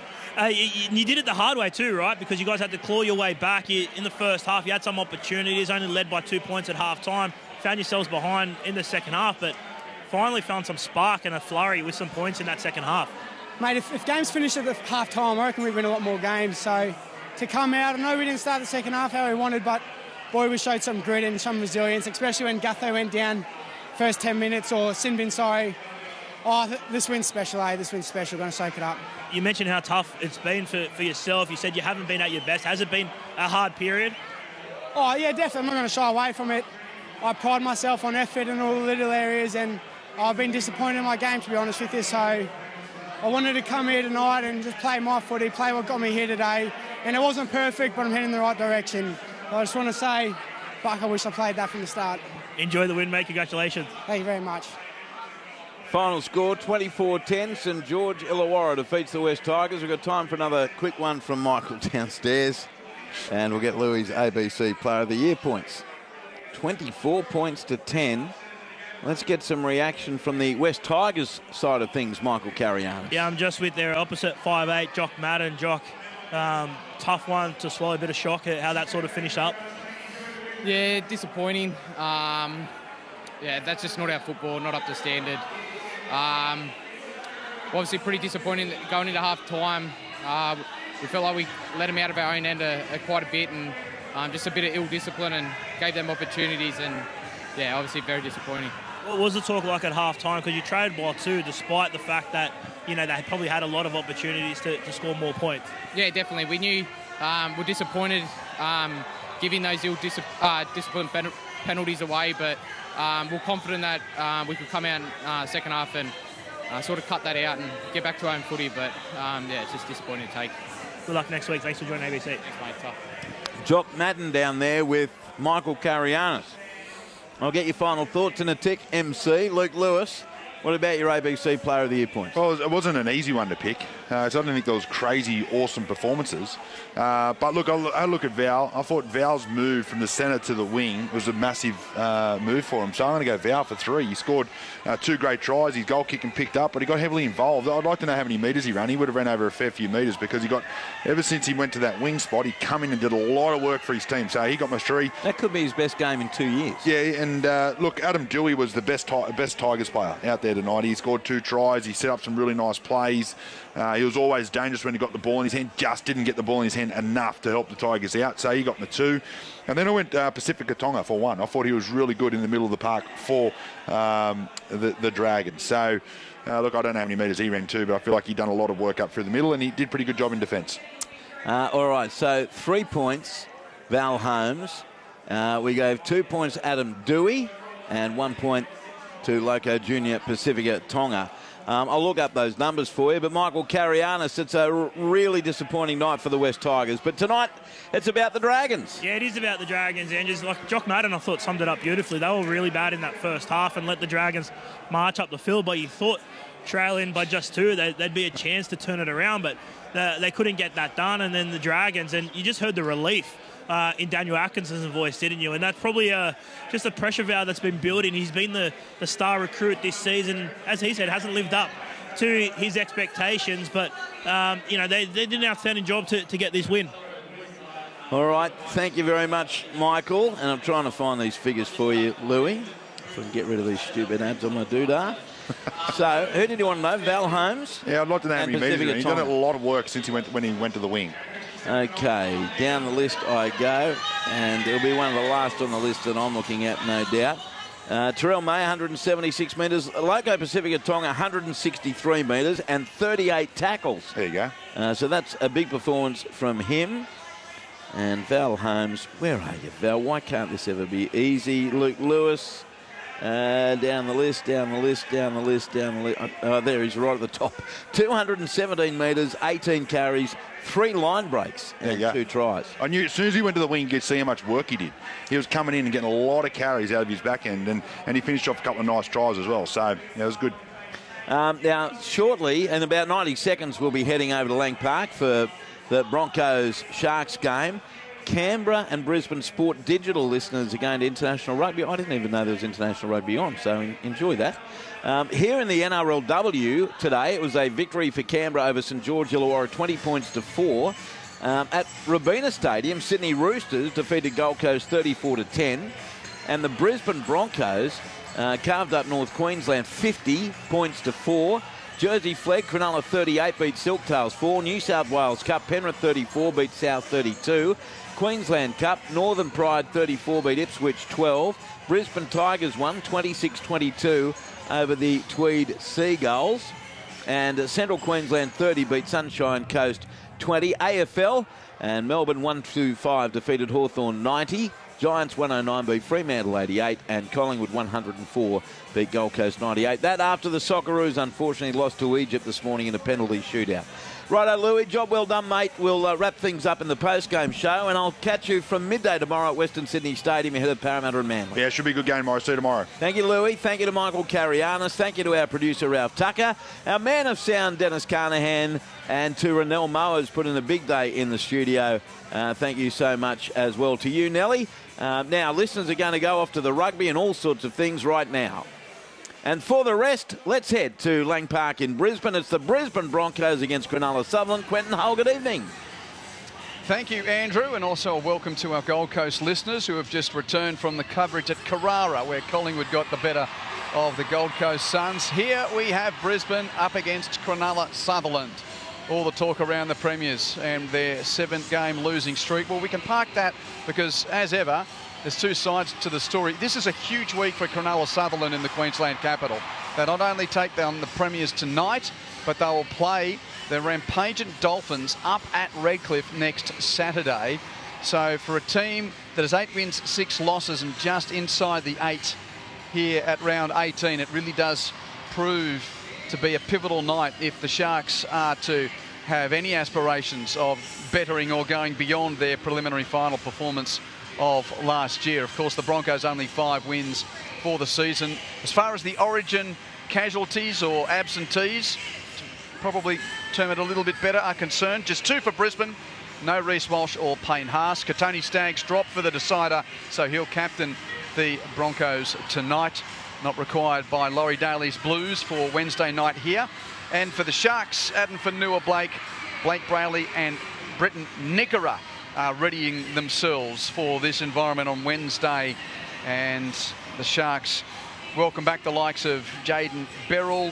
You did it the hard way too, right? Because you guys had to claw your way back. In the first half, you had some opportunities, only led by 2 points at half-time. Found yourselves behind in the second half, but finally found some spark and a flurry with some points in that second half. Mate, if games finished at the half-time, I reckon we'd win a lot more games. So to come out, I know we didn't start the second half how we wanted, but boy, we showed some grit and some resilience, especially when Gutho went down first 10 minutes, or Sinbin, sorry. Oh, this win's special, eh? This win's special. Going to soak it up. You mentioned how tough it's been for yourself. You said you haven't been at your best. Has it been a hard period? Oh, yeah, definitely. I'm not going to shy away from it. I pride myself on effort in all the little areas, and I've been disappointed in my game, to be honest with you. So, I wanted to come here tonight and just play my footy, play what got me here today. And it wasn't perfect, but I'm heading in the right direction. I just want to say, fuck, I wish I played that from the start. Enjoy the win, mate. Congratulations. Thank you very much. Final score, 24-10. St George Illawarra defeats the West Tigers. We've got time for another quick one from Michael downstairs. And we'll get Louis' ABC Player of the Year points. 24 points to 10. Let's get some reaction from the West Tigers side of things, Michael Carianis. Yeah, I'm just with their opposite 5'8", Jock Madden. Jock, tough one to swallow, a bit of shock at how that sort of finished up. Yeah, disappointing. Yeah, that's just not our football, not up to standard. Obviously pretty disappointing going into half-time. We felt like we let them out of our own end quite a bit, and just a bit of ill discipline, and gave them opportunities, and yeah, obviously very disappointing. What was the talk like at half-time? Because you traded well too, despite the fact that, you know, they probably had a lot of opportunities to score more points. Yeah, definitely. We knew we're disappointed giving those ill discipline penalties away, but we're confident that we could come out in second half and sort of cut that out and get back to our own footy, but yeah, it's just disappointing to take. Good luck next week. Thanks for joining ABC. Thanks, mate. Tough. Jock Madden down there with Michael Carianis. I'll get your final thoughts in a tick, MC. Luke Lewis, what about your ABC Player of the Year points? Well, it wasn't an easy one to pick. So I don't think there was crazy, awesome performances. But look, I look at Val. I thought Val's move from the centre to the wing was a massive move for him. So I'm going to go Val for 3. He scored 2 great tries. His goal kicking picked up, but he got heavily involved. I'd like to know how many metres he ran. He would have ran over a fair few metres because he got, ever since he went to that wing spot, he come in and did a lot of work for his team. So he got my 3. That could be his best game in 2 years. Yeah, and look, Adam Dewey was the best Tigers player out there tonight. He scored 2 tries. He set up some really nice plays. He was always dangerous when he got the ball in his hand. Just didn't get the ball in his hand enough to help the Tigers out. So he got my 2. And then I went Pacifica Tonga for 1. I thought he was really good in the middle of the park for the Dragons. So, look, I don't know how many metres he ran to, but I feel like he'd done a lot of work up through the middle, and he did a pretty good job in defence. All right, so 3 points, Val Holmes. We gave 2 points Adam Dewey and 1 point to Loco Junior Pacifica Tonga. I'll look up those numbers for you, but Michael Carianis, it's a really disappointing night for the West Tigers. But tonight, it's about the Dragons. Yeah, it is about the Dragons, and just like Jock Madden, I thought summed it up beautifully. They were really bad in that first half and let the Dragons march up the field, but you thought trailing by just 2, there'd be a chance to turn it around, but they couldn't get that done. And then the Dragons, and you just heard the relief in Daniel Atkinson's voice, didn't you? And that's probably just a pressure valve that's been building. He's been the star recruit this season. As he said, hasn't lived up to his expectations, but you know, they did an outstanding job to get this win. All right, thank you very much, Michael. And I'm trying to find these figures for you, Louis, if I can get rid of these stupid ads on my doodah. So, who did you want to know? Val Holmes? Yeah, I'd like to know how many metres. He's done a lot of work since when he went to the wing. Okay, down the list I go, and it'll be one of the last on the list that I'm looking at, no doubt. Terrell May, 176 metres. Loco Pacifica Tonga, 163 metres and 38 tackles. There you go. So that's a big performance from him. And Val Holmes, where are you, Val? Why can't this ever be easy? Luke Lewis, down the list. Oh, there he's right at the top. 217 metres, 18 carries, 3 line breaks and 2 tries. I knew as soon as he went to the wing, you could see how much work he did. He was coming in and getting a lot of carries out of his back end, and he finished off a couple of nice tries as well. So, yeah, it was good. Now, shortly, in about 90 seconds, we'll be heading over to Lang Park for the Broncos-Sharks game. Canberra and Brisbane Sport Digital listeners are going to international rugby. I didn't even know there was international rugby on, so enjoy that. Here in the NRLW today, it was a victory for Canberra over St George Illawarra, 20 points to 4. At Robina Stadium, Sydney Roosters defeated Gold Coast 34-10, and the Brisbane Broncos carved up North Queensland 50 points to 4. Jersey Flegg, Cronulla 38 beat Silktails 4. New South Wales Cup, Penrith 34 beat South 32. Queensland Cup, Northern Pride 34 beat Ipswich 12. Brisbane Tigers won 26-22 over the Tweed Seagulls. And Central Queensland 30 beat Sunshine Coast 20. AFL and Melbourne 125 defeated Hawthorn 90. Giants 109 beat Fremantle 88, and Collingwood 104 beat Gold Coast 98. That after the Socceroos unfortunately lost to Egypt this morning in a penalty shootout. Righto, Louis, job well done, mate. We'll wrap things up in the post-game show, and I'll catch you from midday tomorrow at Western Sydney Stadium ahead of Parramatta and Manly. Yeah, it should be a good game tomorrow. See you tomorrow. Thank you, Louis. Thank you to Michael Carianis. Thank you to our producer, Ralph Tucker. Our man of sound, Dennis Carnahan, and to Renell Mowers, put in a big day in the studio. Thank you so much as well to you, Nelly. Now, listeners are going to go off to the rugby and all sorts of things right now. And for the rest, let's head to Lang Park in Brisbane. It's the Brisbane Broncos against Cronulla Sutherland. Quentin Hull, good evening. Thank you, Andrew, and also a welcome to our Gold Coast listeners who have just returned from the coverage at Carrara, where Collingwood got the better of the Gold Coast Suns. Here we have Brisbane up against Cronulla Sutherland. All the talk around the Premiers and their 7-game losing streak. Well, we can park that because, as ever, there's two sides to the story. This is a huge week for Cronulla Sutherland in the Queensland capital. They not only take down the Premiers tonight, but they will play the rampaging Dolphins up at Redcliffe next Saturday. So for a team that has 8 wins, 6 losses and just inside the 8 here at round 18, it really does prove to be a pivotal night if the Sharks are to have any aspirations of bettering or going beyond their preliminary final performance of last year. Of course, the Broncos only 5 wins for the season. As far as the Origin casualties or absentees, to probably term it a little bit better, are concerned, just 2 for Brisbane. No Reece Walsh or Payne Haas. Katoni Staggs dropped for the decider, so he'll captain the Broncos tonight. Not required by Laurie Daly's Blues for Wednesday night here. And for the Sharks, Adam Fanua-Blake, Blake Brayley and Britton Nickera are readying themselves for this environment on Wednesday. And the Sharks welcome back the likes of Jaden Beryl.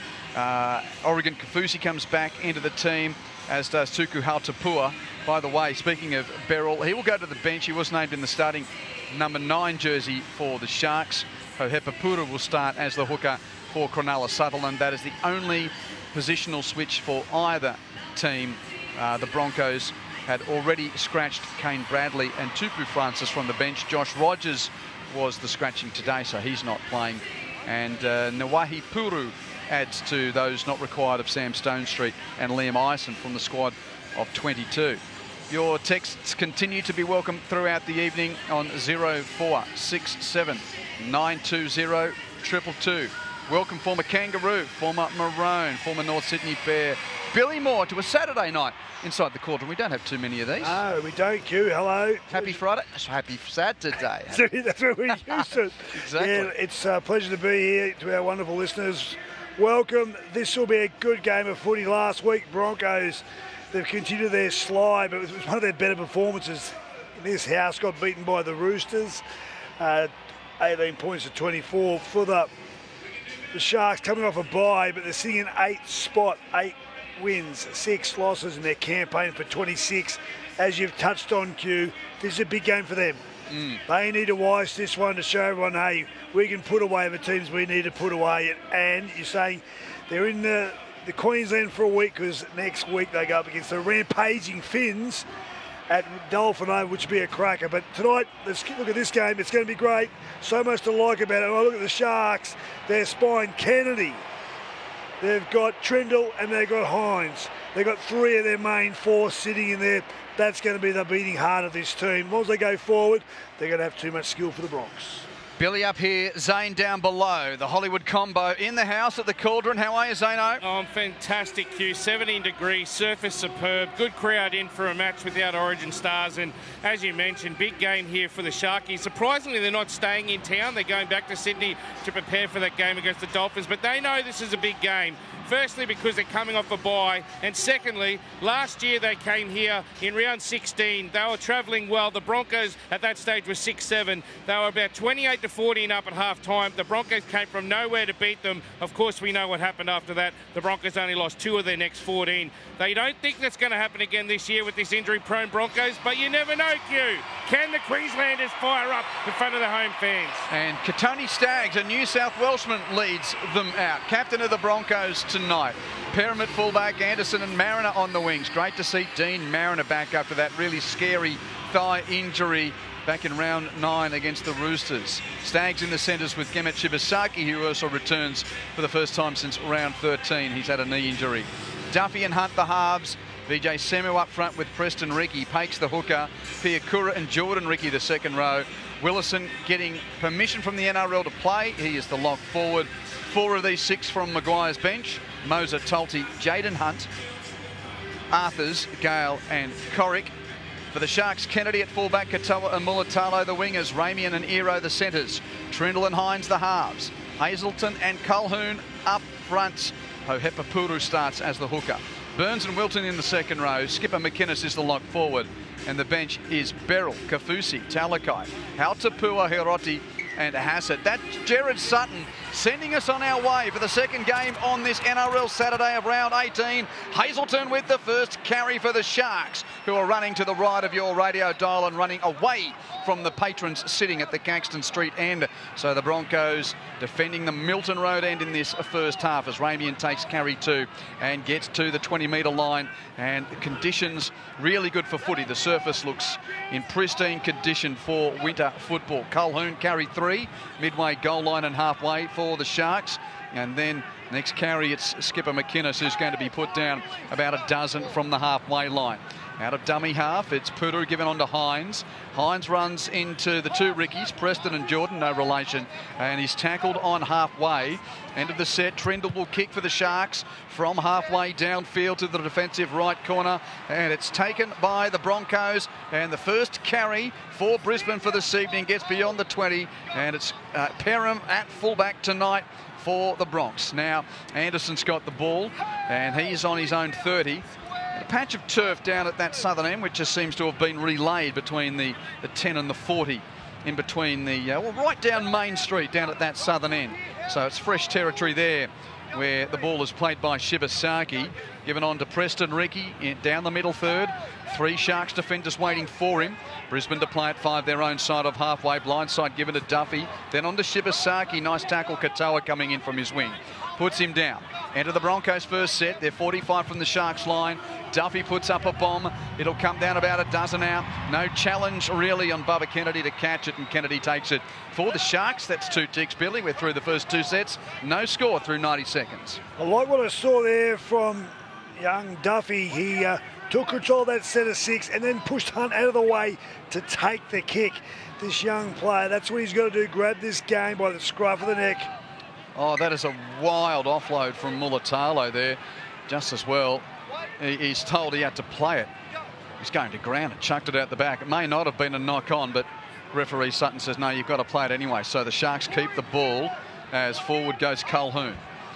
Oregon Kafusi comes back into the team, as does Tuku Hautapua. By the way, speaking of Beryl, he will go to the bench. He was named in the starting number 9 jersey for the Sharks. Hohepapura will start as the hooker for Cronulla Sutherland. That is the only positional switch for either team. The Broncos had already scratched Kane Bradley and Tupu Francis from the bench. Josh Rogers was the scratching today, so he's not playing. And Nawahi Puru adds to those not required of Sam Stonestreet and Liam Ison from the squad of 22. Your texts continue to be welcome throughout the evening on 0467 920 222. Welcome former Kangaroo, former Maroon, former North Sydney Bear, Billy Moore to a Saturday night inside the Cauldron. We don't have too many of these. No, we don't, Q. Hello. Happy Friday. Happy Saturday. That's what we used to. Exactly. Yeah, it's a pleasure to be here to our wonderful listeners. Welcome. This will be a good game of footy. Last week, Broncos, they've continued their slide, but it was one of their better performances. This house got beaten by the Roosters, 18 points to 24 for the Sharks coming off a bye, but they're sitting in 8th spot, 8 wins, 6 losses in their campaign for 26. As you've touched on, Q, this is a big game for them. They need to wise this one to show everyone, hey, we can put away the teams we need to put away. And you're saying they're in the Queensland for a week because next week they go up against the rampaging Finns at Dolphin Oval, which will be a cracker. But tonight, let's look at this game. It's going to be great. So much to like about it. When I look at the Sharks, their spine, Kennedy. They've got Trindle and they've got Hines. They've got 3 of their main 4 sitting in there. That's going to be the beating heart of this team. As long as they go forward, they're going to have too much skill for the Bronx. Billy up here, Zane down below. The Hollywood combo in the house at the Cauldron. How are you, Zano? Oh, I'm fantastic, Q. 17 degrees, surface superb. Good crowd in for a match without Origin stars. And as you mentioned, big game here for the Sharkies. Surprisingly, they're not staying in town. They're going back to Sydney to prepare for that game against the Dolphins. But they know this is a big game. Firstly, because they're coming off a bye. And secondly, last year they came here in round 16. They were travelling well. The Broncos at that stage were 6-7. They were about 28-14 up at half-time. The Broncos came from nowhere to beat them. Of course, we know what happened after that. The Broncos only lost 2 of their next 14. They don't think that's going to happen again this year with this injury-prone Broncos, but you never know, Q. Can the Queenslanders fire up in front of the home fans? And Katoni Staggs, a New South Welshman, leads them out. Captain of the Broncos tonight. Pyramid fullback, Anderson and Mariner on the wings. Great to see Dean Mariner back after that really scary thigh injury back in round 9 against the Roosters. Stags in the centres with Gemet Shibasaki, who also returns for the first time since round 13. He's had a knee injury. Duffy and Hunt the halves. Vijay Semu up front with Preston Ricky. Pakes the hooker. Piakura and Jordan Ricky the second row. Willison getting permission from the NRL to play. He is the lock forward. 4 of these 6 from Maguire's bench. Moser, Tulty, Jaden Hunt, Arthurs, Gale and Corrick. For the Sharks, Kennedy at fullback, Katoa and Mulatalo the wingers, Ramian and Ero the centres, Trindle and Hines the halves, Hazelton and Colquhoun up front. Hohepa Puru starts as the hooker. Burns and Wilton in the second row. Skipper McInnes is the lock forward. And the bench is Beryl, Kafusi, Talakai, Hautapua, Hiroti and Hassett. That's Jared Sutton sending us on our way for the second game on this NRL Saturday of round 18. Hazelton with the first carry for the Sharks, who are running to the right of your radio dial and running away from the patrons sitting at the Caxton Street end. So the Broncos defending the Milton Road end in this first half as Ramian takes carry 2 and gets to the 20-metre line. And the conditions really good for footy. The surface looks in pristine condition for winter football. Colquhoun carry 3, midway goal line and halfway for the Sharks. And then next carry, it's Skipper McInnes who's going to be put down about a dozen from the halfway line. Out of dummy half, it's Puru given on to Hines. Hines runs into the 2 Rickies, Preston and Jordan, no relation, and he's tackled on halfway. End of the set, Trindle will kick for the Sharks from halfway downfield to the defensive right corner, and it's taken by the Broncos. And the first carry for Brisbane for this evening gets beyond the 20, and it's Perham at fullback tonight for the Bronx. Now, Anderson's got the ball, and he's on his own 30. A patch of turf down at that southern end, which just seems to have been relayed between the 10 and the 40, in between the, well, right down Main Street, down at that southern end. So it's fresh territory there, where the ball is played by Shibasaki, given on to Preston Ricky down the middle third. 3 Sharks defenders waiting for him. Brisbane to play at 5, their own side of halfway. Blindside given to Duffy. Then on to Shibasaki. Nice tackle. Katoa coming in from his wing. Puts him down. Enter the Broncos' first set. They're 45 from the Sharks line. Duffy puts up a bomb. It'll come down about a dozen out. No challenge really on Bubba Kennedy to catch it, and Kennedy takes it for the Sharks. That's 2 ticks, Billy. We're through the first 2 sets. No score through 90 seconds. I like what I saw there from young Duffy. He took control of that set of 6 and then pushed Hunt out of the way to take the kick. This young player, that's what he's got to do, grab this game by the scruff of the neck. Oh, that is a wild offload from Mulatalo there, just as well. He's told he had to play it. He's going to ground and chucked it out the back. It may not have been a knock-on, but referee Sutton says, no, you've got to play it anyway. So the Sharks keep the ball as forward goes Colquhoun.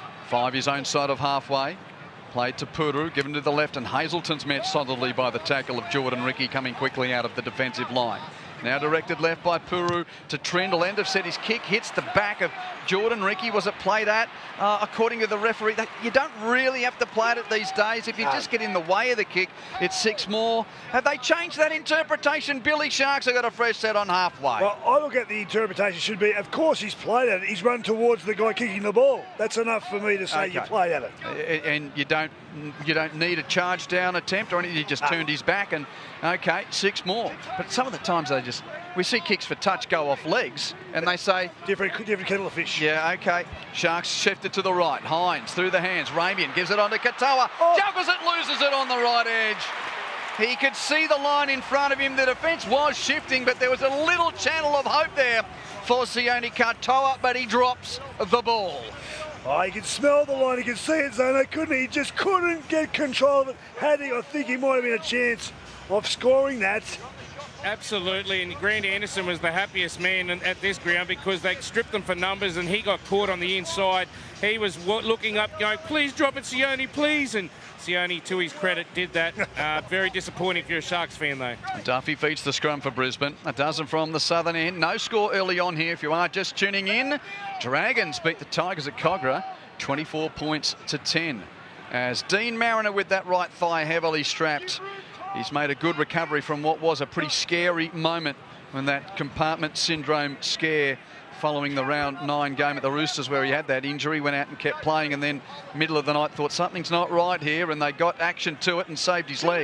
5 his own side of halfway. Played to Puru, given to the left, and Hazelton's met solidly by the tackle of Jordan Ricky coming quickly out of the defensive line. Now directed left by Puru to Trindle. End of set, his kick hits the back of Jordan Ricky. Was it played at? According to the referee, you don't really have to play it these days. If you just get in the way of the kick, it's 6 more. Have they changed that interpretation? Billy Sharks have got a fresh set on halfway. Well, I look at the interpretation should be, of course he's played at it. He's run towards the guy kicking the ball. That's enough for me to say you played at it. And you don't need a charge down attempt or anything. He just turned his back and, okay, 6 more. But some of the times we see kicks for touch go off legs and they say... Different kettle of fish. Yeah, okay. Sharks shifted to the right. Hines through the hands. Ramian gives it on to Katoa. Juggles it, loses it on the right edge. He could see the line in front of him. The defence was shifting, but there was a little channel of hope there for Sione Katoa, but he drops the ball. Oh, he could smell the line, he could see it, Zeno, couldn't he? He just couldn't get control of it. I think he might have been a chance of scoring that. Absolutely, and Grant Anderson was the happiest man at this ground because they stripped him for numbers and he got caught on the inside. He was looking up going, please drop it, Sione, please. And Sione, to his credit, did that. Very disappointing if you're a Sharks fan, though. Duffy feeds the scrum for Brisbane. A dozen from the southern end. No score early on here if you are just tuning in. Dragons beat the Tigers at Cogra 24 points to 10. As Dean Mariner with that right thigh heavily strapped. He's made a good recovery from what was a pretty scary moment when that compartment syndrome scare following the round 9 game at the Roosters where he had that injury, went out and kept playing, and then middle of the night thought something's not right here, and they got action to it and saved his leg.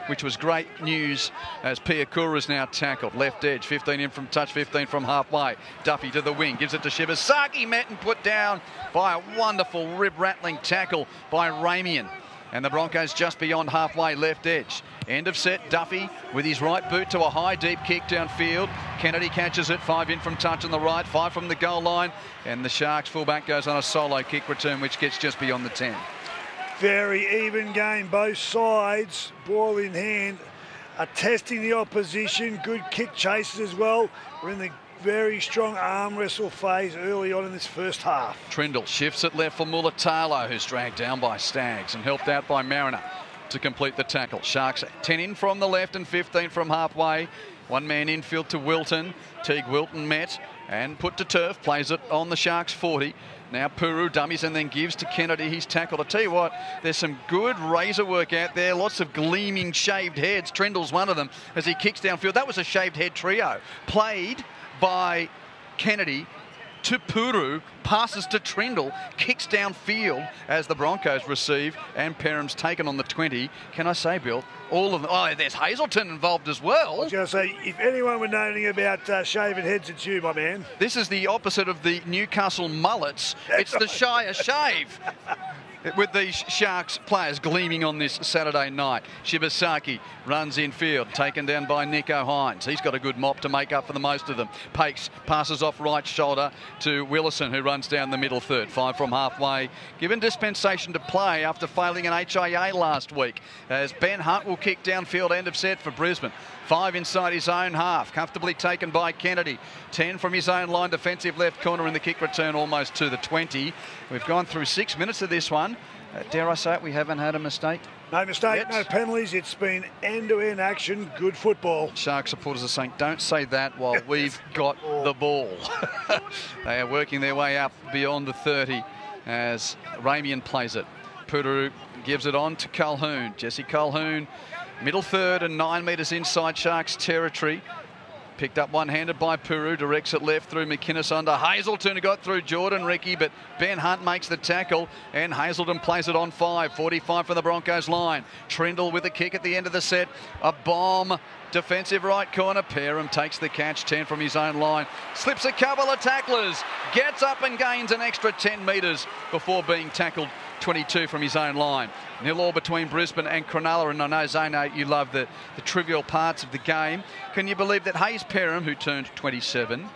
which was great news as Piakura is now tackled. Left edge, 15 in from touch, 15 from halfway. Duffy to the wing, gives it to Shibasaki, met and put down by a wonderful rib-rattling tackle by Ramian. And the Broncos just beyond halfway, left edge. End of set, Duffy with his right boot to a high, deep kick downfield. Kennedy catches it, 5 in from touch on the right, 5 from the goal line. And the Sharks fullback goes on a solo kick return, which gets just beyond the 10. Very even game, both sides, ball in hand, are testing the opposition. Good kick chases as well. We're in the very strong arm wrestle phase early on in this first half. Trindle shifts it left for Mulatalo, who's dragged down by Staggs and helped out by Mariner to complete the tackle. Sharks 10 in from the left and 15 from halfway. One man infield to Wilton. Teague Wilton met and put to turf. Plays it on the Sharks 40. Now Puru dummies and then gives to Kennedy. He's tackled. I tell you what, there's some good razor work out there. Lots of gleaming shaved heads. Trindle's one of them as he kicks downfield. That was a shaved head trio. Played by Kennedy to Puru, passes to Trindle, kicks downfield as the Broncos receive, and Perham's taken on the 20. Can I say, Bill, all of them? Oh, there's Hazelton involved as well. I was going to say, if anyone would know anything about shaven heads, it's you, my man. This is the opposite of the Newcastle mullets. It's the Shire shave. With these Sharks players gleaming on this Saturday night. Shibasaki runs infield, taken down by Nico Hines. He's got a good mop to make up for the most of them. Pakes passes off right shoulder to Willison, who runs down the middle third. 5 from halfway. Given dispensation to play after failing an HIA last week, as Ben Hunt will kick downfield end of set for Brisbane. 5 inside his own half, comfortably taken by Kennedy. 10 from his own line, defensive left corner in the kick return, almost to the 20. We've gone through 6 minutes of this one. Dare I say it, we haven't had a mistake? No mistake, no penalties. It's been end-to-end action, good football. Shark supporters are saying, don't say that while we've got the ball. They are working their way up beyond the 30 as Ramian plays it. Puru gives it on to Calhoun. Jesse Calhoun, middle third and 9 metres inside Sharks territory. Picked up one-handed by Puru, directs it left through McInnes under Hazelton, who got through Jordan Ricky, but Ben Hunt makes the tackle, and Hazelton plays it on 5. 45 from the Broncos line. Trindle with a kick at the end of the set. A bomb. Defensive right corner. Perham takes the catch, 10 from his own line. Slips a couple of tacklers. Gets up and gains an extra 10 metres before being tackled 22 from his own line. 0-0 between Brisbane and Cronulla, and I know, Zano, you love the trivial parts of the game. Can you believe that Hayes Perham, who turned 27,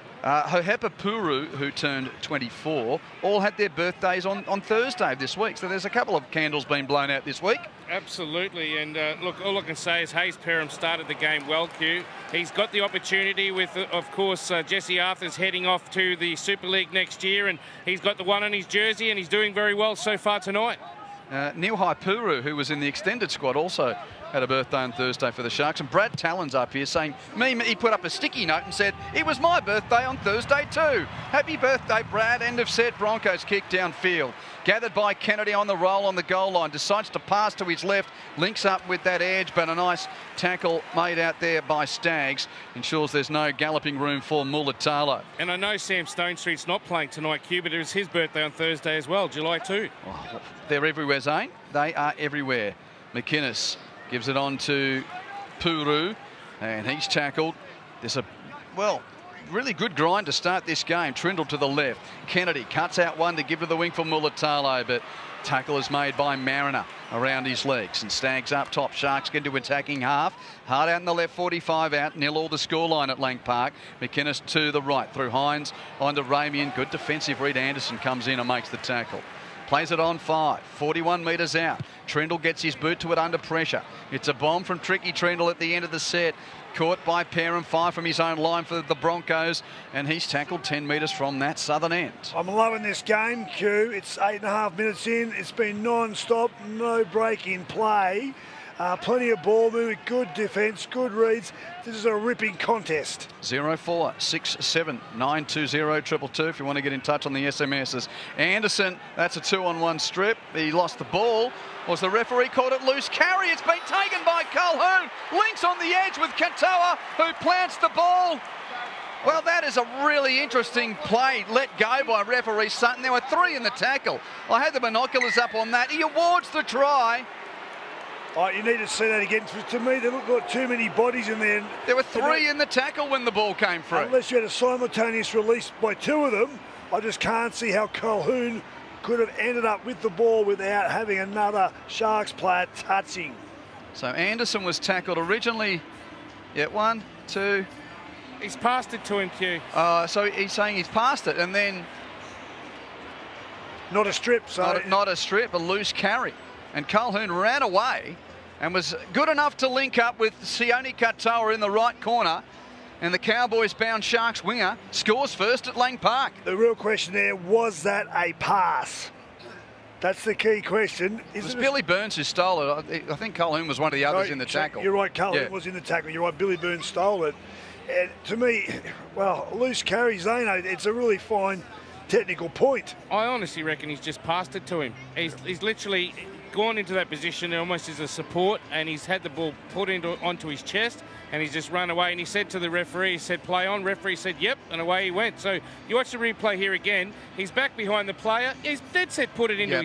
Hohepa Puru, who turned 24, all had their birthdays on Thursday of this week. So there's a couple of candles being blown out this week. Absolutely, and look, all I can say is Hayes Perham started the game well, Q. He's got the opportunity with, of course, Jesse Arthur's heading off to the Super League next year, and he's got the one on his jersey, and he's doing very well so far tonight. Neil Haipuru, who was in the extended squad, also had a birthday on Thursday for the Sharks. And Brad Talon's up here saying, he put up a sticky note and said, it was my birthday on Thursday too. Happy birthday, Brad. End of set. Broncos kick downfield. Gathered by Kennedy on the roll on the goal line. Decides to pass to his left. Links up with that edge, but a nice tackle made out there by Staggs. Ensures there's no galloping room for Mulatalo. And I know Sam Stonestreet's not playing tonight, Q, but it was his birthday on Thursday as well, July 2. Oh, they're everywhere, Zane. They are everywhere. McInnes gives it on to Puru, and he's tackled. There's a, really good grind to start this game. Trindle to the left. Kennedy cuts out one to give to the wing for Mulatalo, but tackle is made by Mariner around his legs, and Staggs up top. Sharks get into attacking half. Hard out in the left, 45 out. 0-0 the scoreline at Lang Park. McInnes to the right through Hines onto Ramian. Good defensive read. Anderson comes in and makes the tackle. Plays it on 5, 41 metres out. Trindle gets his boot to it under pressure. It's a bomb from Tricky Trindle at the end of the set. Caught by Perham, 5 from his own line for the Broncos, and he's tackled 10 metres from that southern end. I'm loving this game, Q. It's 8.5 minutes in. It's been non-stop, no break in play. Plenty of ball movement, good defence, good reads. This is a ripping contest. 0467 920 222 if you want to get in touch on the SMSs. Anderson, that's a 2-on-1 strip. He lost the ball. Was the referee called it loose carry? It's been taken by Calhoun. Links on the edge with Katoa, who plants the ball. Well, that is a really interesting play let go by referee Sutton. There were 3 in the tackle. I had the binoculars up on that. He awards the try. Oh, you need to see that again. To me, there looked like too many bodies in there. There were 3 in the tackle when the ball came through. Unless you had a simultaneous release by 2 of them, I just can't see how Colquhoun could have ended up with the ball without having another Sharks player touching. So Anderson was tackled originally. Yeah, 1, 2. He's passed it to him, Q. So he's saying he's passed it, and then not a strip. So not a strip, a loose carry. And Colquhoun ran away and was good enough to link up with Sione Katoa in the right corner. And the Cowboys-bound Sharks winger scores first at Lang Park. The real question there, was that a pass? That's the key question. It was Billy Burns who stole it. I think Colquhoun was one of the others in the tackle. You're right, Colquhoun was in the tackle. You're right, Billy Burns stole it. And to me, well, loose carry, Zeno, it's a really fine technical point. I honestly reckon he's just passed it to him. He's literally gone into that position almost as a support, and he's had the ball put onto his chest, and he's just run away. And he said to the referee, he said, play on. Referee said, yep, and away he went. So you watch the replay here again. He's back behind the player. He's dead set put it into